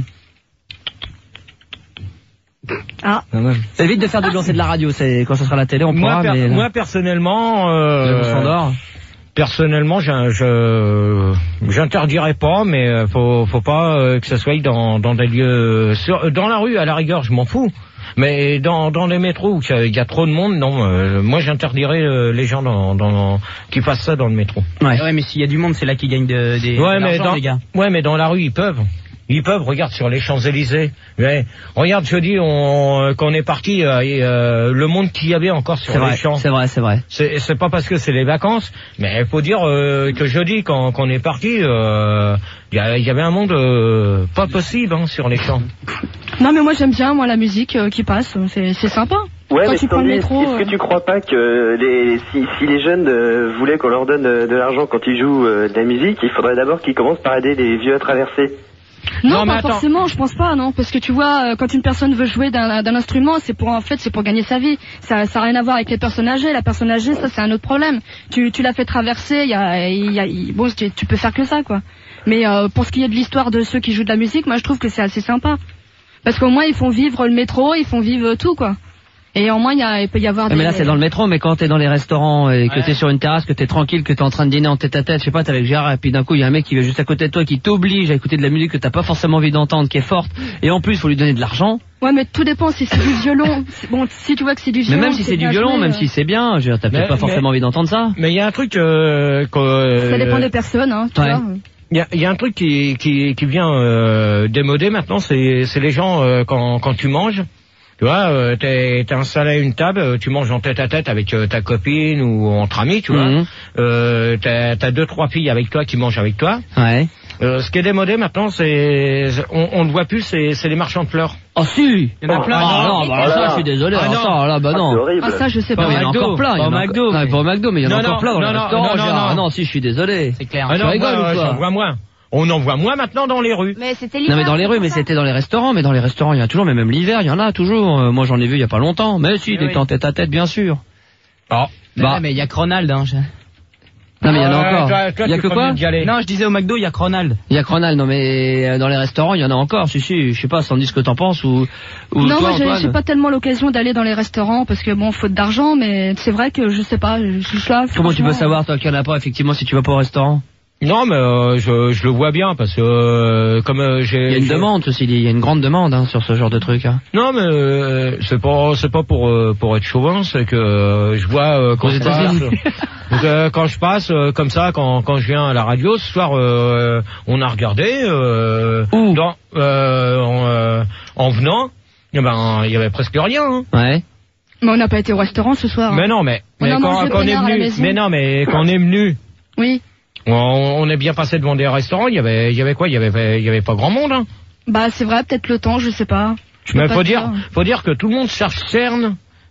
Ah, Ah ouais. évite de faire de lancer de la radio, c'est quand ça sera à la télé on moi, pourra per- mais là, moi personnellement, euh, je s'endort. personnellement, je, je, j'interdirais pas, mais euh, faut, faut pas euh, que ça soit dans, dans des lieux, sur, dans la rue à la rigueur, je m'en fous. Mais dans, dans les métros où il y a- il y a trop de monde, non. Euh, moi, j'interdirais euh, les gens dans, dans, qui fassent ça dans le métro. Ouais. Ouais, mais s'il y a du monde, c'est là qu'ils gagnent de, des, Ouais, de mais l'argent, dans, les gars. ouais, mais dans la rue, ils peuvent. Ils peuvent, regarde sur les Champs-Élysées. Ouais. Regarde, je dis, on, quand on est parti, euh, et, euh, le monde qu'il y avait encore sur C'est les vrai, champs. c'est vrai, c'est vrai. C'est, c'est pas parce que c'est les vacances, mais il faut dire euh, que jeudi, quand, quand on est parti, euh, il y, a- il y avait un monde euh, pas possible hein, sur les champs. non mais moi j'aime bien moi la musique euh, qui passe, c'est c'est sympa. Ouais, Quand mais tu prends le Sandy, métro, est-ce que euh, tu crois pas que les, si, si les jeunes euh, voulaient qu'on leur donne euh, de l'argent quand ils jouent euh, de la musique, il faudrait d'abord qu'ils commencent par aider les vieux à traverser. Non, Non, mais pas attends. forcément, je pense pas, non, parce que tu vois, euh, quand une personne veut jouer d'un d'un instrument, c'est pour en fait, c'est pour gagner sa vie. Ça, ça a rien à voir avec les personnes âgées. La personne âgée, ça, c'est un autre problème. Tu, tu l'as fait traverser, il y a, il y a, il- bon, tu, tu peux faire que ça, quoi. Mais euh, pour ce qui est de l'histoire de ceux qui jouent de la musique, moi, je trouve que c'est assez sympa, parce qu'au moins ils font vivre le métro, ils font vivre tout, quoi. Et au moins, il, y a, il peut y avoir Ouais, des... mais là c'est dans le métro, mais quand t'es dans les restaurants et que Ouais. t'es sur une terrasse, que t'es tranquille, que t'es en train de dîner en tête à tête, je sais pas, t'es avec Gérard et puis d'un coup il y a un mec qui va juste à côté de toi qui t'oblige à écouter de la musique que t'as pas forcément envie d'entendre, qui est forte, et en plus faut lui donner de l'argent. Ouais, mais tout dépend si c'est du violon. C'est- Bon, si tu vois que c'est du Mais violon... même si c'est du bien violon, joué, même euh, si c'est bien, je veux dire, t'as Mais- peut-être pas forcément mais- envie d'entendre ça. Mais il y a un truc euh, que... Ça dépend des personnes, hein, tu Ouais. vois. Il y a, il y a un truc qui, qui, qui vient euh, démodé maintenant, c'est, c'est les gens euh, quand, quand tu manges. Tu vois, euh, t'es, t'es installé à une table, euh, tu manges en tête à tête avec euh, ta copine ou entre amis, tu vois. Mhm. Euh, t'as, t'as deux trois filles avec toi qui mangent avec toi. Ouais. Euh, ce qui est démodé maintenant, c'est on, on le voit plus, c'est, c'est les marchands de fleurs. Oh si. Il y en a plein. Ah non, bah alors ça je suis désolé, Ah alors non. ça là bah Ah, c'est non. horrible. Ah, ça, je sais Pas, pas. mais il y en a McDo, encore plein, il y en pas a au McDo, encore- mais- non, pas au McDo, mais il y en a Non, encore non, plein dans non, les non, restaurants, non, non, Gérard. non. Ah non, si je suis désolé. C'est clair. Ah tu non, rigoles moi, ou quoi j'en vois moins. On en voit moins maintenant dans les rues. Mais c'était Non l'hiver. mais dans les c'est rues, pour mais ça. c'était dans les restaurants, mais dans les restaurants il y en a toujours, mais même l'hiver il y en a toujours. Euh, moi j'en ai vu il y a pas longtemps. Mais si, Oui, dès que oui. t'es en tête à tête, bien sûr. Ah. Bah, mais il y a que Ronald, hein. je- non mais il y en a Ouais, encore. toi- toi, Il y a tu que feras quoi mieux d'y aller. Non, je disais au McDo, il y a que Ronald. Il y a que Ronald, non mais euh, dans les restaurants il y en a encore. Si si, je sais pas, sans dire ce que t'en penses ou ou Non, toi moi j'ai- Antoine. j'ai pas tellement l'occasion d'aller dans les restaurants parce que bon, faute d'argent, mais c'est vrai que je sais pas, je suis là. Comment tu peux franchement, savoir toi qu'il y en a pas effectivement si tu vas pas au restaurant? Non, mais euh, je, je le vois bien parce que euh, comme euh, j'ai. Il y a une j'ai- demande, ceci dit, il y a une grande demande hein, sur ce genre de truc. Hein. Non, mais euh, c'est pas c'est pas pour euh, pour être chauvin, c'est que euh, je vois euh, quand Aux je passe, États-Unis. donc, euh, quand je passe euh, comme ça, quand quand je viens à la radio ce soir, euh, on a regardé euh, Où dans euh, en, euh, en venant, eh ben il y avait presque rien. Hein. Ouais. Mais on n'a pas été au restaurant ce soir. Mais non, mais, On mais a quand, mangé quand on est peinard à la venu, maison. mais non, mais quand on est venu, Oui. on, on est bien passé devant des restaurants. Il y avait il y avait quoi Il y avait il y avait pas grand monde. Hein. Bah c'est vrai, peut-être le temps, je sais pas. Je peux Mais pas faut te dire, faut dire que tout le monde cherche cerne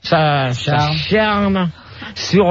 ça, ça charme sur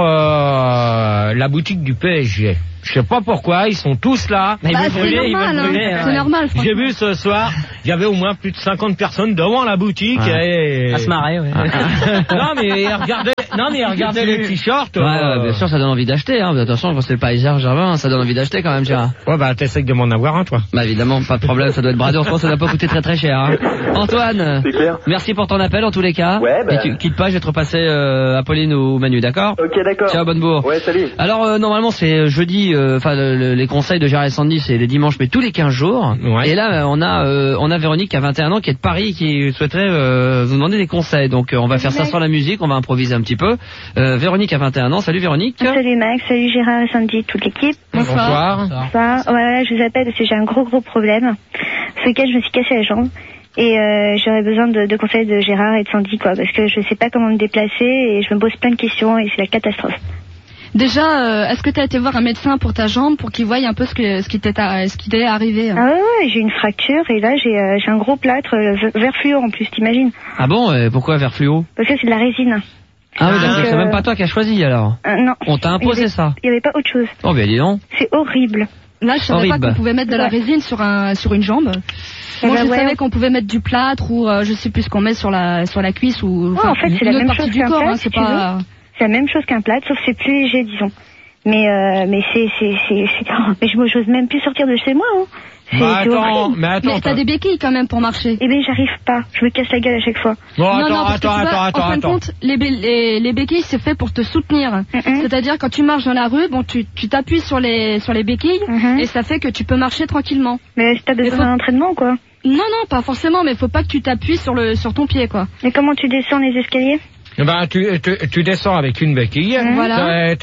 euh, la boutique du P S G. Je sais pas pourquoi, ils sont tous là. Bah, c'est brûler, normal, hein. brûler, c'est ouais. normal. J'ai vu ce soir, il y avait au moins plus de cinquante personnes devant la boutique. Ouais. Et... À se marrer, ouais. non mais regardez, non mais regardez les t-shirts. Ouais, euh... ouais, bien sûr, ça donne envie d'acheter. Hein. Attention, je pense que c'est le Parisien Germain, ça donne envie d'acheter quand même, Gérard. Ouais, bah t'essayes de m'en avoir un, toi. Bah évidemment, pas de problème, ça doit être bradé. Je pense que ça doit pas coûter très très cher. Hein. Antoine, c'est clair. Merci pour ton appel en tous les cas. Ouais, bah... Et tu quittes pas, je vais te repasser euh, Apolline ou Manu, d'accord? Ok, d'accord. Ciao, bonne bourre. Ouais, salut. Alors euh, normalement c'est jeudi, enfin euh, les conseils de Gérard et Sandy c'est les dimanches mais tous les quinze jours. Ouais. Et là on a euh, on a Véronique qui a vingt et un ans qui est de Paris qui souhaiterait euh, vous demander des conseils. Donc euh, on va faire ça sans la musique, on va improviser un petit peu. Euh, Véronique a vingt et un ans. Salut Véronique. Salut Max, salut Gérard et Sandy, toute l'équipe. Bonsoir. Bonsoir. Bonsoir. Voilà, je vous appelle parce que j'ai un gros gros problème. Ce week-end je me suis cassé la jambe. Et euh, j'aurais besoin de, de conseils de Gérard et de Sandy quoi, parce que je sais pas comment me déplacer et je me pose plein de questions et c'est la catastrophe. Déjà, euh, est-ce que tu as été voir un médecin pour ta jambe pour qu'il voie un peu ce, que, ce qui t'est ce qui t'est arrivé hein? Ah ouais, ouais, j'ai une fracture et là j'ai euh, j'ai un gros plâtre euh, vert fluo en plus, t'imagines? Ah bon, euh, pourquoi vert fluo? Parce que c'est de la résine. Ah oui, d'accord, euh... c'est même pas toi qui as choisi alors. Euh, non. On t'a imposé avait, ça. Il y avait pas autre chose. Oh ben dis donc. C'est horrible. Là, je savais horrible. pas qu'on pouvait mettre de la résine sur un sur une jambe. Et Moi, bah je ouais. savais qu'on pouvait mettre du plâtre ou euh, je sais plus ce qu'on met sur la sur la cuisse ou enfin, oh, en fait, c'est la même chose du qu'un corps. plâtre, Hein, c'est si pas. C'est la même chose qu'un plâtre, sauf que c'est plus léger, disons. Mais euh, mais c'est c'est c'est, c'est... Oh, mais je j'ose même plus sortir de chez moi. Hein. C'est, bah, c'est attends, mais attends, mais t'as des béquilles quand même pour marcher. Eh ben j'arrive pas, je me casse la gueule à chaque fois. Bon, non, attends, non, parce attends, que tu attends, vois, attends, en fin attends. de compte, les, bé les, les béquilles c'est fait pour te soutenir. Mm-hmm. C'est-à-dire quand tu marches dans la rue, bon, tu tu t'appuies sur les sur les béquilles mm-hmm. et ça fait que tu peux marcher tranquillement. Mais t'as besoin d'un entraînement quoi? Non, non, pas forcément, mais faut pas que tu t'appuies sur le sur ton pied quoi. Mais comment tu descends les escaliers? Ben, tu, tu, tu descends avec une béquille. Mmh. Voilà.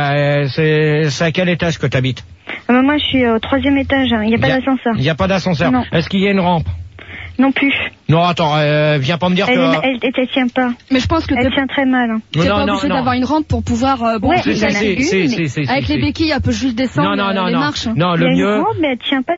C'est à quel étage que tu habites? Ah ben moi, je suis au troisième étage. Il n'y a pas d'ascenseur. Il n'y a pas d'ascenseur. Est-ce qu'il y a une rampe? Non plus. Non, attends, euh, viens pas me dire elle, que... Elle, elle, elle tient pas. Mais je pense que elle tient très mal. Hein. T'es pas obligé d'avoir une rampe pour pouvoir... Euh, bon, ouais, si, si, si, si, si, si, avec les béquilles, elle peut juste descendre non, non, non, les non. marches. Non, le il y a mieux... une rampe, mais elle tient pas.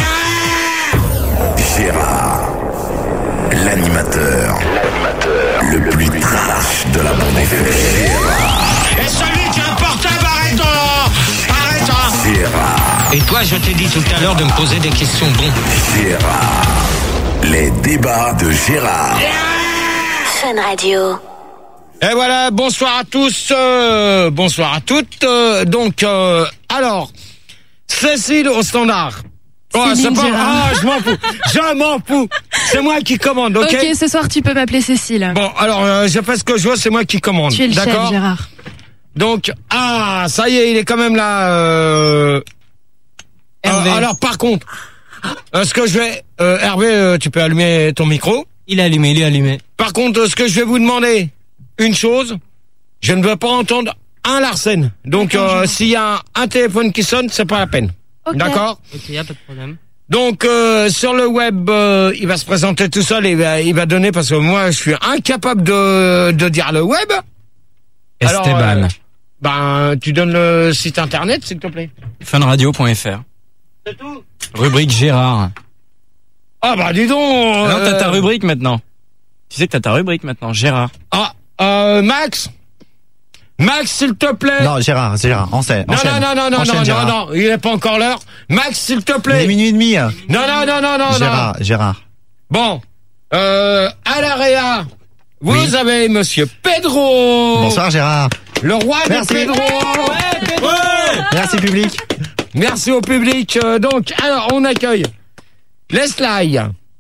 Gérard, l'animateur, l'animateur, le plus trash de la bande F M. Gérard. Et celui qui a un portable, arrête-toi! Arrête-toi! Gérard. Et toi, je t'ai dit tout à l'heure de me poser des questions bonnes. Gérard. Les débats de Gérard. Fun Radio. Et voilà, bonsoir à tous, euh, bonsoir à toutes. Euh, donc, euh, alors, Cécile au standard. Oh, c'est pas... Ah, je m'en fous. Je m'en fous. C'est moi qui commande, ok? Ok, ce soir, tu peux m'appeler Cécile. Bon, alors, euh, je fais ce que je veux, c'est moi qui commande. Tu es le d'accord, chef, Gérard. Donc, ah, ça y est, il est quand même là. Euh... Euh, alors, par contre, euh, ce que je vais... Euh, Hervé, euh, tu peux allumer ton micro. Il est allumé, il est allumé. Par contre, euh, ce que je vais vous demander, une chose, je ne veux pas entendre un Larsen. Donc, euh, s'il y a un, un téléphone qui sonne, c'est pas la peine. Okay. D'accord? Ok, y a pas de problème. Donc, euh, sur le web, euh, il va se présenter tout seul et il va, il va donner, parce que moi, je suis incapable de, de dire le web. Esteban. Alors, euh, ben, tu donnes le site internet, s'il te plaît. funradio point f r. C'est tout? Rubrique Gérard. Ah bah dis donc. Ah non, euh... t'as ta rubrique maintenant. Tu sais que t'as ta rubrique maintenant, Gérard. Ah, euh, Max. Max, s'il te plaît. Non, Gérard, c'est Gérard. Enchaîne. Non, non, non, non, non, non, non, non, il n'est pas encore l'heure. Max, s'il te plaît. Il est minuit et demi. Non, non, non, non, non, Gérard, non. Gérard. Bon, euh, à l'A R E A, vous oui. avez Monsieur Pedro. Bonsoir, Gérard. Le roi Merci. de Pedro. Ouais, Pedro. Ouais. Merci, public. Merci au public. Euh, donc, alors, on accueille Leslie.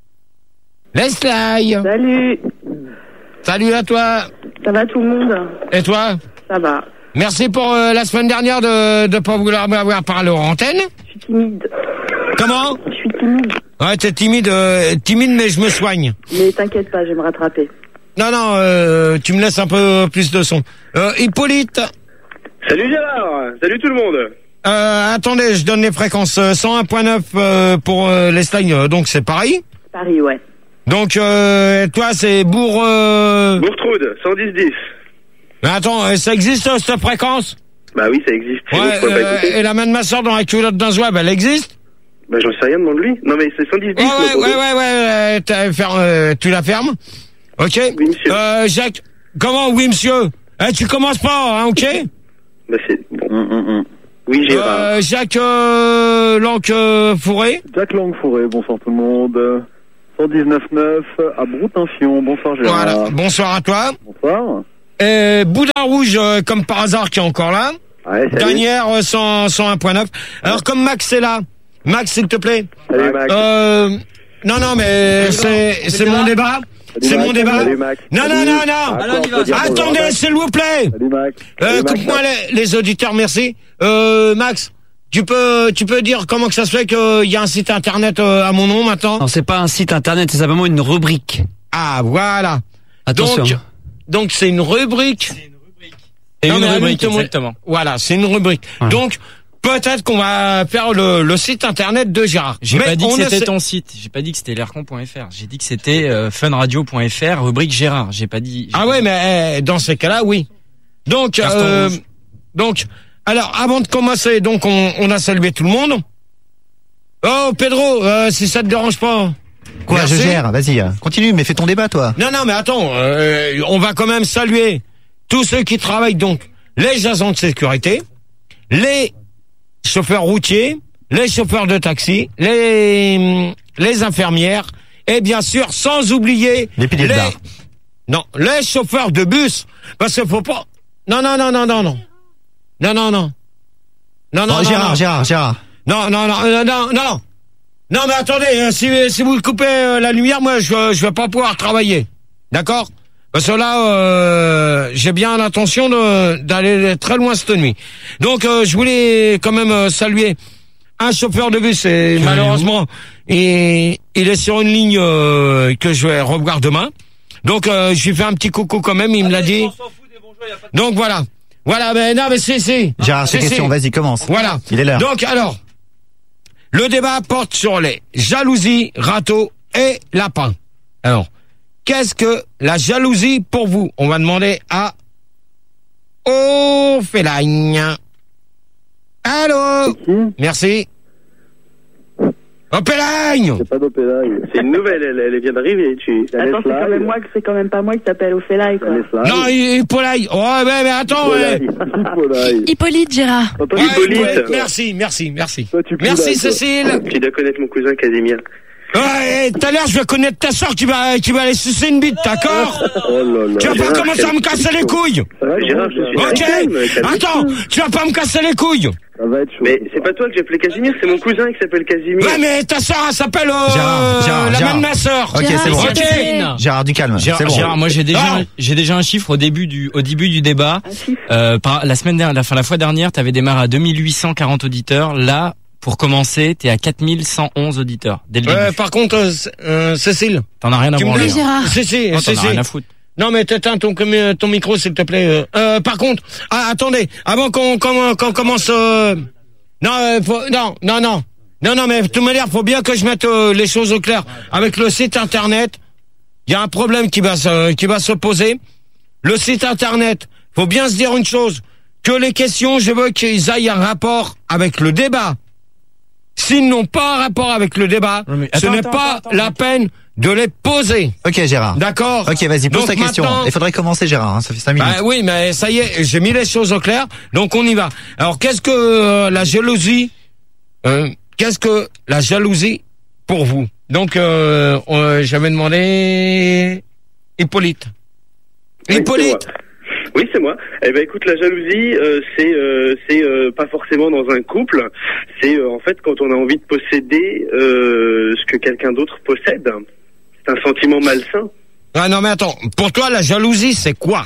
Leslie. Salut. Salut à toi. Ça va tout le monde? Et toi? Ça va. Merci pour euh, la semaine dernière de ne pas vouloir m'avoir parlé en antenne. Je suis timide. Comment? Je suis timide. Ouais, t'es timide, euh, timide, mais je me soigne. Mais t'inquiète pas, je vais me rattraper. Non, non, euh, tu me laisses un peu plus de son. Euh, Hippolyte. Salut Gérard. Salut tout le monde. Euh, attendez, je donne les fréquences. cent un point neuf euh, pour euh, l'Espagne, euh, donc c'est Paris. Paris, ouais. Donc, euh, toi, c'est Bourg... Euh... Bourg-Troude, cent dix dix. Mais attends, ça existe, cette fréquence? Bah oui, ça existe. Ouais, nous, euh, et la main de ma soeur dans la culotte d'un zouab, elle existe? Bah j'en sais rien, demande lui. Non mais c'est cent dix dix. Ouais, ouais, ouais, ouais, ouais, euh, euh, tu la fermes? Ok. Oui, monsieur. Euh, Jacques, comment, oui, monsieur? Eh, tu commences pas, hein, ok? Bah, c'est bon. Mm, mm, mm. Oui, Gérard. Euh, Jacques euh, Lanque euh, Fourré. Jacques Langue Fourré, bonsoir tout le monde. cent dix-neuf neuf à Broutinfion, bonsoir Gérard. Voilà, bonsoir à toi. Bonsoir. Et Boudin Rouge, euh, comme par hasard, qui est encore là. Ouais, Dernière, euh, cent un point neuf. Alors, comme Max est là, Max, s'il te plaît. Salut Max. Euh, non, non, mais c'est c'est mon débat. C'est mon débat. Salut Max. Non, non, non, non. Alors, on va dire Attendez, bonjour. s'il vous plaît. Salut Max. Euh, Salut, Max. coupe-moi les, les auditeurs, merci. Euh, Max, tu peux, tu peux dire comment que ça se fait qu'il y a un site internet euh, à mon nom maintenant? Non, c'est pas un site internet, c'est simplement une rubrique. Ah, voilà. Attention. Donc, donc c'est une rubrique. C'est Non, une mais rubrique, Annie, exactement. Voilà, c'est une rubrique. Ouais. Donc, peut-être qu'on va faire le, le site internet de Gérard. J'ai Mais pas dit on que ne c'était sait- ton site. J'ai pas dit que c'était l'aircon point f r. J'ai dit que c'était euh, funradio point f r, rubrique Gérard. J'ai pas dit. j'ai Ah pas ouais, dit- mais eh, dans ces cas-là, oui. Donc, Carton euh, rouge. donc, alors, avant de commencer, donc, on, on a salué tout le monde. Oh, Pedro, euh, si ça te dérange pas. Quoi, Merci. je gère, vas-y, euh, continue, mais fais ton débat, toi. Non, non, mais attends, euh, on va quand même saluer tous ceux qui travaillent, donc, les agents de sécurité, les chauffeurs routiers, les chauffeurs de taxi, les, les infirmières, et bien sûr, sans oublier Les piliers de bar. non, les chauffeurs de bus, parce qu'il faut pas, non, non, non, non, non, non, non, non, non, non, non, Oh, Gérard, non. Gérard, Gérard. Non, non, non, non, non, non. Non, mais attendez, hein, si, si vous coupez euh, la lumière, moi, je, je vais pas pouvoir travailler. D'accord? Parce que là, euh, j'ai bien l'intention de, d'aller très loin cette nuit. Donc, euh, je voulais quand même euh, saluer un chauffeur de bus et malheureusement, il, il est sur une ligne euh, que je vais revoir demain. Donc, euh, je lui fais un petit coucou quand même, il me l'a dit. Donc, voilà. Voilà, mais non, mais c'est, c'est. Gérard, C'est, ces questions, c'est. vas-y, commence. Voilà. Il est l'heure. Donc, alors, le débat porte sur les jalousies, râteaux et lapins. Alors, qu'est-ce que la jalousie pour vous? On va demander à Ophélagne. Allô? Merci. Ophélagne! C'est pas d'Opélaï. C'est une nouvelle, elle, elle vient d'arriver. Tu... Attends, c'est quand même moi que c'est quand même pas moi qui t'appelle Ophélaï, quoi. Non, Hippolyte. Ouais, mais, mais attends, ouais. Hippolyte. Hippolyte, Gérard. Toi, Ouais, Hippolyte. Hippolyte, merci, merci, merci. Toi, tu Merci pilotes, toi. Cécile. Tu dois connaître mon cousin Casimir. Ouais, tout à l'heure, je vais connaître ta soeur qui va, qui va aller sucer une bite, d'accord? Oh là là. Tu vas pas Gérard, commencer à me casser les couilles. Ça va être Gérard, chaud, je suis Ok? calme, calme. Attends, tu vas pas me casser les couilles. Ça va être chaud. Mais c'est pas toi que j'ai appelé Casimir, c'est mon cousin qui s'appelle Casimir. Ouais, mais ta soeur, elle s'appelle, euh, Gérard, Gérard, la Gérard. main de ma soeur. Ok, c'est bon. Ok. Catherine. Gérard, du calme. Gérard, C'est bon. Gérard, moi j'ai déjà, Ah. un- j'ai déjà un chiffre au début du, au début du débat. Euh, par, la semaine dernière, la, enfin, la fois dernière, t'avais démarré à deux mille huit cent quarante auditeurs. Là, pour commencer, t'es à quatre mille cent onze auditeurs dès le Ouais, début. par contre, euh, C- euh, Cécile. T'en as rien à Tu me branler. dis- hein. Si, si, Non, si, t'en as si. rien à foutre. Non, mais t'éteins ton, com- ton micro, s'il te plaît. Euh, euh, par contre, ah, attendez, avant qu'on, qu'on, qu'on commence, euh, non, euh, faut, non, non, non. Non, non, mais de toute manière, faut bien que je mette euh, les choses au clair. Avec le site internet, il y a un problème qui va se, qui va se poser. Le site internet, faut bien se dire une chose, que les questions, je veux qu'ils aillent un rapport avec le débat. S'ils n'ont pas un rapport avec le débat, mais ce attends, n'est attends, pas attends, la peine de les poser. Ok, Gérard. D'accord? Ok, vas-y, pose Donc ta question. maintenant- Il faudrait commencer, Gérard, hein, ça fait cinq minutes. Bah oui, mais ça y est, j'ai mis les choses au clair, donc on y va. Alors, qu'est-ce que euh, la jalousie euh, Qu'est-ce que la jalousie pour vous? Donc, euh, euh, j'avais demandé Hippolyte. Oui, Hippolyte. c'est moi. Oui, c'est moi. Eh ben, écoute, la jalousie, euh, c'est, euh, c'est euh, pas forcément dans un couple. C'est euh, en fait quand on a envie de posséder euh, ce que quelqu'un d'autre possède. C'est un sentiment malsain. Ah non, mais attends. Pour toi, la jalousie, c'est quoi?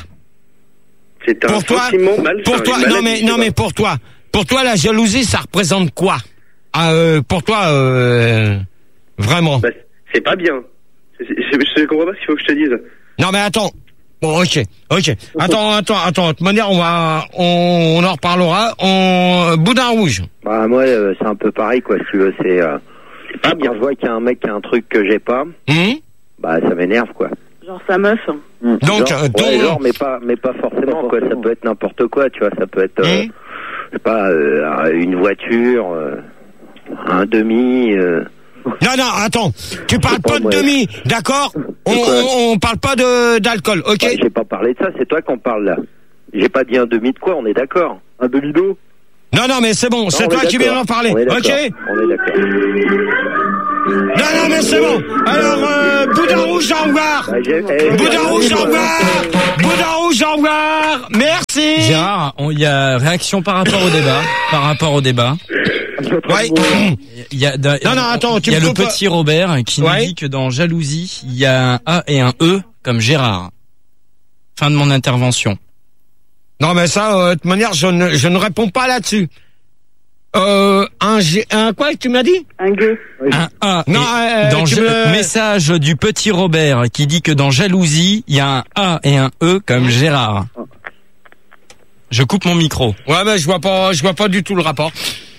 C'est un Pour toi, sentiment malsain. pour toi, une non maladie, mais je sais non pas. mais pour toi, pour toi, la jalousie, ça représente quoi? Ah, euh, pour toi, euh, vraiment. Bah, c'est pas bien. C'est- c'est- Je, je comprends pas ce qu'il faut que je te dise. Non mais attends. Bon, ok, ok. Attends, attends, attends. De toute manière, on va, on, on en reparlera. On, Boudin Rouge. Bah moi euh, c'est un peu pareil quoi si tu veux, c'est euh, pas quand je vois qu'il y a un mec qui a un truc que j'ai pas, Hum bah ça m'énerve quoi. Genre sa meuf. Donc, genre, euh, ton- ouais, genre mais pas mais pas forcément quoi, ça peut être n'importe quoi, tu vois, ça peut être euh, Hum je sais pas euh, une voiture, euh, un demi euh, Non, non, attends. Tu parles pas de demi, d'accord? On, on, on parle pas de d'alcool, ok? Ouais, j'ai pas parlé de ça, c'est toi qu'on parle là. J'ai pas dit un demi de quoi, on est d'accord? Un demi d'eau? Non, non, mais c'est bon, c'est toi qui viens d'en parler, on est ok? On est d'accord. Non, non, mais c'est bon. Alors, euh, Boudin Rouge, au revoir. Bah, eh, Boudin Rouge, au revoir. Boudin Rouge, au revoir. Merci. Gérard, il y a réaction par rapport au débat. Par rapport au débat. Ouais. Il y a, da, non, non, attends, tu il y a me le coupes. petit Robert qui Ouais. nous dit que dans Jalousie, il y a un A et un E comme Gérard. Fin de mon intervention. Non, mais ça, euh, de toute manière, je ne, je ne réponds pas là-dessus. Euh, un G, un quoi tu m'as dit? Un gueux. Un A. Non, Et euh, dans tu Ja- me- message du petit Robert qui dit que dans Jalousie, il y a un A et un E comme Gérard. Je coupe mon micro. Ouais, mais je vois pas, je vois pas du tout le rapport.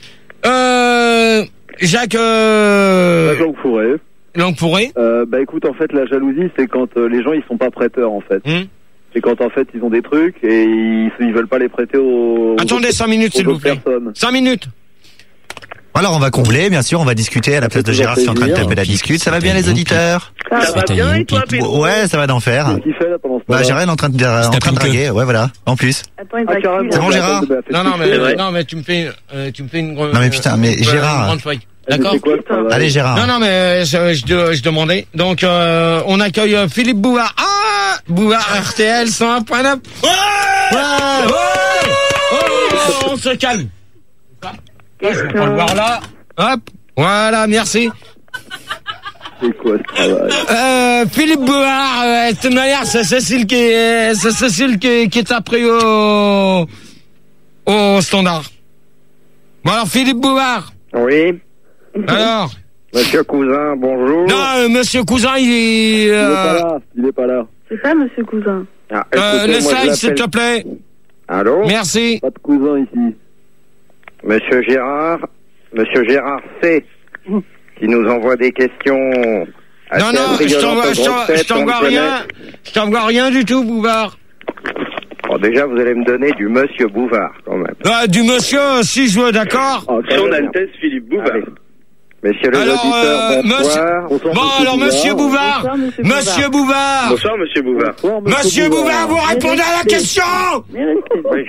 Euh, Jacques, euh... La langue fourrée. Langue fourrée. Euh, bah écoute, en fait, la jalousie, c'est quand euh, les gens, ils sont pas prêteurs, en fait. Hum. C'est quand, en fait, ils ont des trucs et ils, ils veulent pas les prêter aux... Attendez cinq minutes, s'il vous plaît. Cinq minutes. Alors on va combler, bien sûr, on va discuter à la place de Gérard qui est en train de taper la discute. Ça va bien les auditeurs? Ça va bien et toi, Pedro? Ouais, ça va d'en faire. Qu'est-ce qu'il fait là pendant ce Bah temps-là? Gérard est en train de, en train de draguer, ouais voilà, en plus. Attends, il Ah, va carrément. C'est bon, Gérard? Non, non, mais, non, mais tu me fais, euh, tu me fais une grande. Non mais putain, mais euh, Gérard. Une grande feuille. D'accord? C'est quoi ce travail? Allez Gérard. Non, non, mais je, je, je demandais. Donc, euh, on accueille euh, Philippe Bouvard. Ah, Bouvard R T L cent un point neuf. Ouais, ouais, ouais. Oh, on se calme. Là, je vais pas le voir là. Hop, voilà, merci. C'est quoi ce travail? Euh, Philippe Bouvard, euh, de toute manière, c'est Cécile qui est, c'est Cécile qui, qui t'a pris au, au standard. Bon alors, Philippe Bouvard. Oui. Alors? Monsieur Cousin, bonjour. Non, euh, monsieur Cousin, il est, Il est euh, pas là, il est pas là. C'est ça, monsieur Cousin. Ah, euh, écoutez, le moi, je slide, s'il te l'appelle- plaît. Allô? Merci. Pas de cousin ici. Monsieur Gérard, Monsieur Gérard C, qui nous envoie des questions. assez Non, non, je impressionnantes t'envoie, aux je t'en- grosses je têtes, on t'envoie le rien. Je t'envoie rien du tout, Bouvard. connaît. Bon, déjà, vous allez me donner du Monsieur Bouvard, quand même. Euh, du monsieur, si je veux, d'accord. Ah, quand Son même. Altesse Philippe Bouvard. Allez. Messieurs les Alors, auditeurs, euh, bonsoir. monsieur- Bon, alors, monsieur Bouvard. Bonsoir, monsieur Monsieur Bouvard. Bonsoir, monsieur Bouvard. Bonsoir, Monsieur Bouvard, vous répondez à la question. Mais restez. Oui.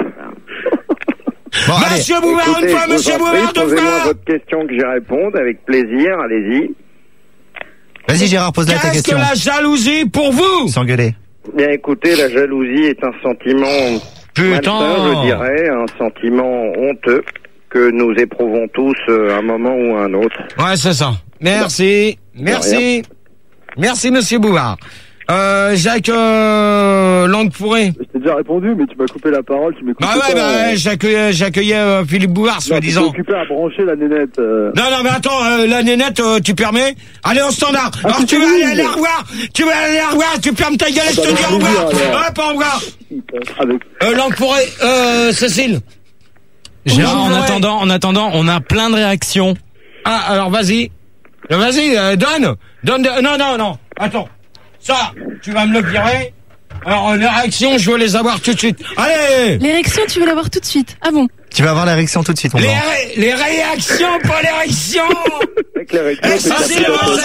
Bon, allez. Monsieur Bouvard, une Écoutez, fois, je vous monsieur en prie, Bouvard, deux posez-moi fois. votre question que j'y réponde avec plaisir, allez-y. Vas-y Gérard, pose-la ta Qu'est-ce que question. la jalousie pour vous? S'engueuler. Bien écoutez, la jalousie est un sentiment Putain. malsain, je dirais, un sentiment honteux que nous éprouvons tous euh, à un moment ou à un autre. Ouais, c'est ça. Merci. Merci. Merci, monsieur Bouvard. Euh, Jacques, euh, langue fourrée. Je t'ai déjà répondu, mais tu m'as coupé la parole, tu m'écoutes Bah pas. ouais, bah euh. ouais, j'accueillais, j'accueillais euh, Philippe Bouvard, Non, tu soi-disant. t'es occupé à brancher la nénette. euh. Non, non, mais attends, euh, la nénette, euh, tu permets? Allez, au standard. Ah, Alors, c'est tu vas fini, aller la mais- revoir. Tu vas aller la revoir. Tu fermes ta gueule et je Ah, te bah, dis au avec revoir. plaisir, alors. Hop, au revoir. Avec... Euh, langue fourrée, euh, Cécile. Gérard, en Ouais. attendant, en attendant, on a plein de réactions. Ah, alors, vas-y. Euh, Vas-y, euh, donne. Donne, de- non, non, non. Attends. Ça, tu vas me le virer. Alors, euh, les réactions, je veux les avoir tout de suite. Allez! L'érection, tu veux l'avoir tout de suite. Ah bon? Tu vas avoir l'érection tout de suite, mon Les, grand. ré- les réactions, pas l'érection! Avec les réactions, Eh, c'est Cécile, la photo.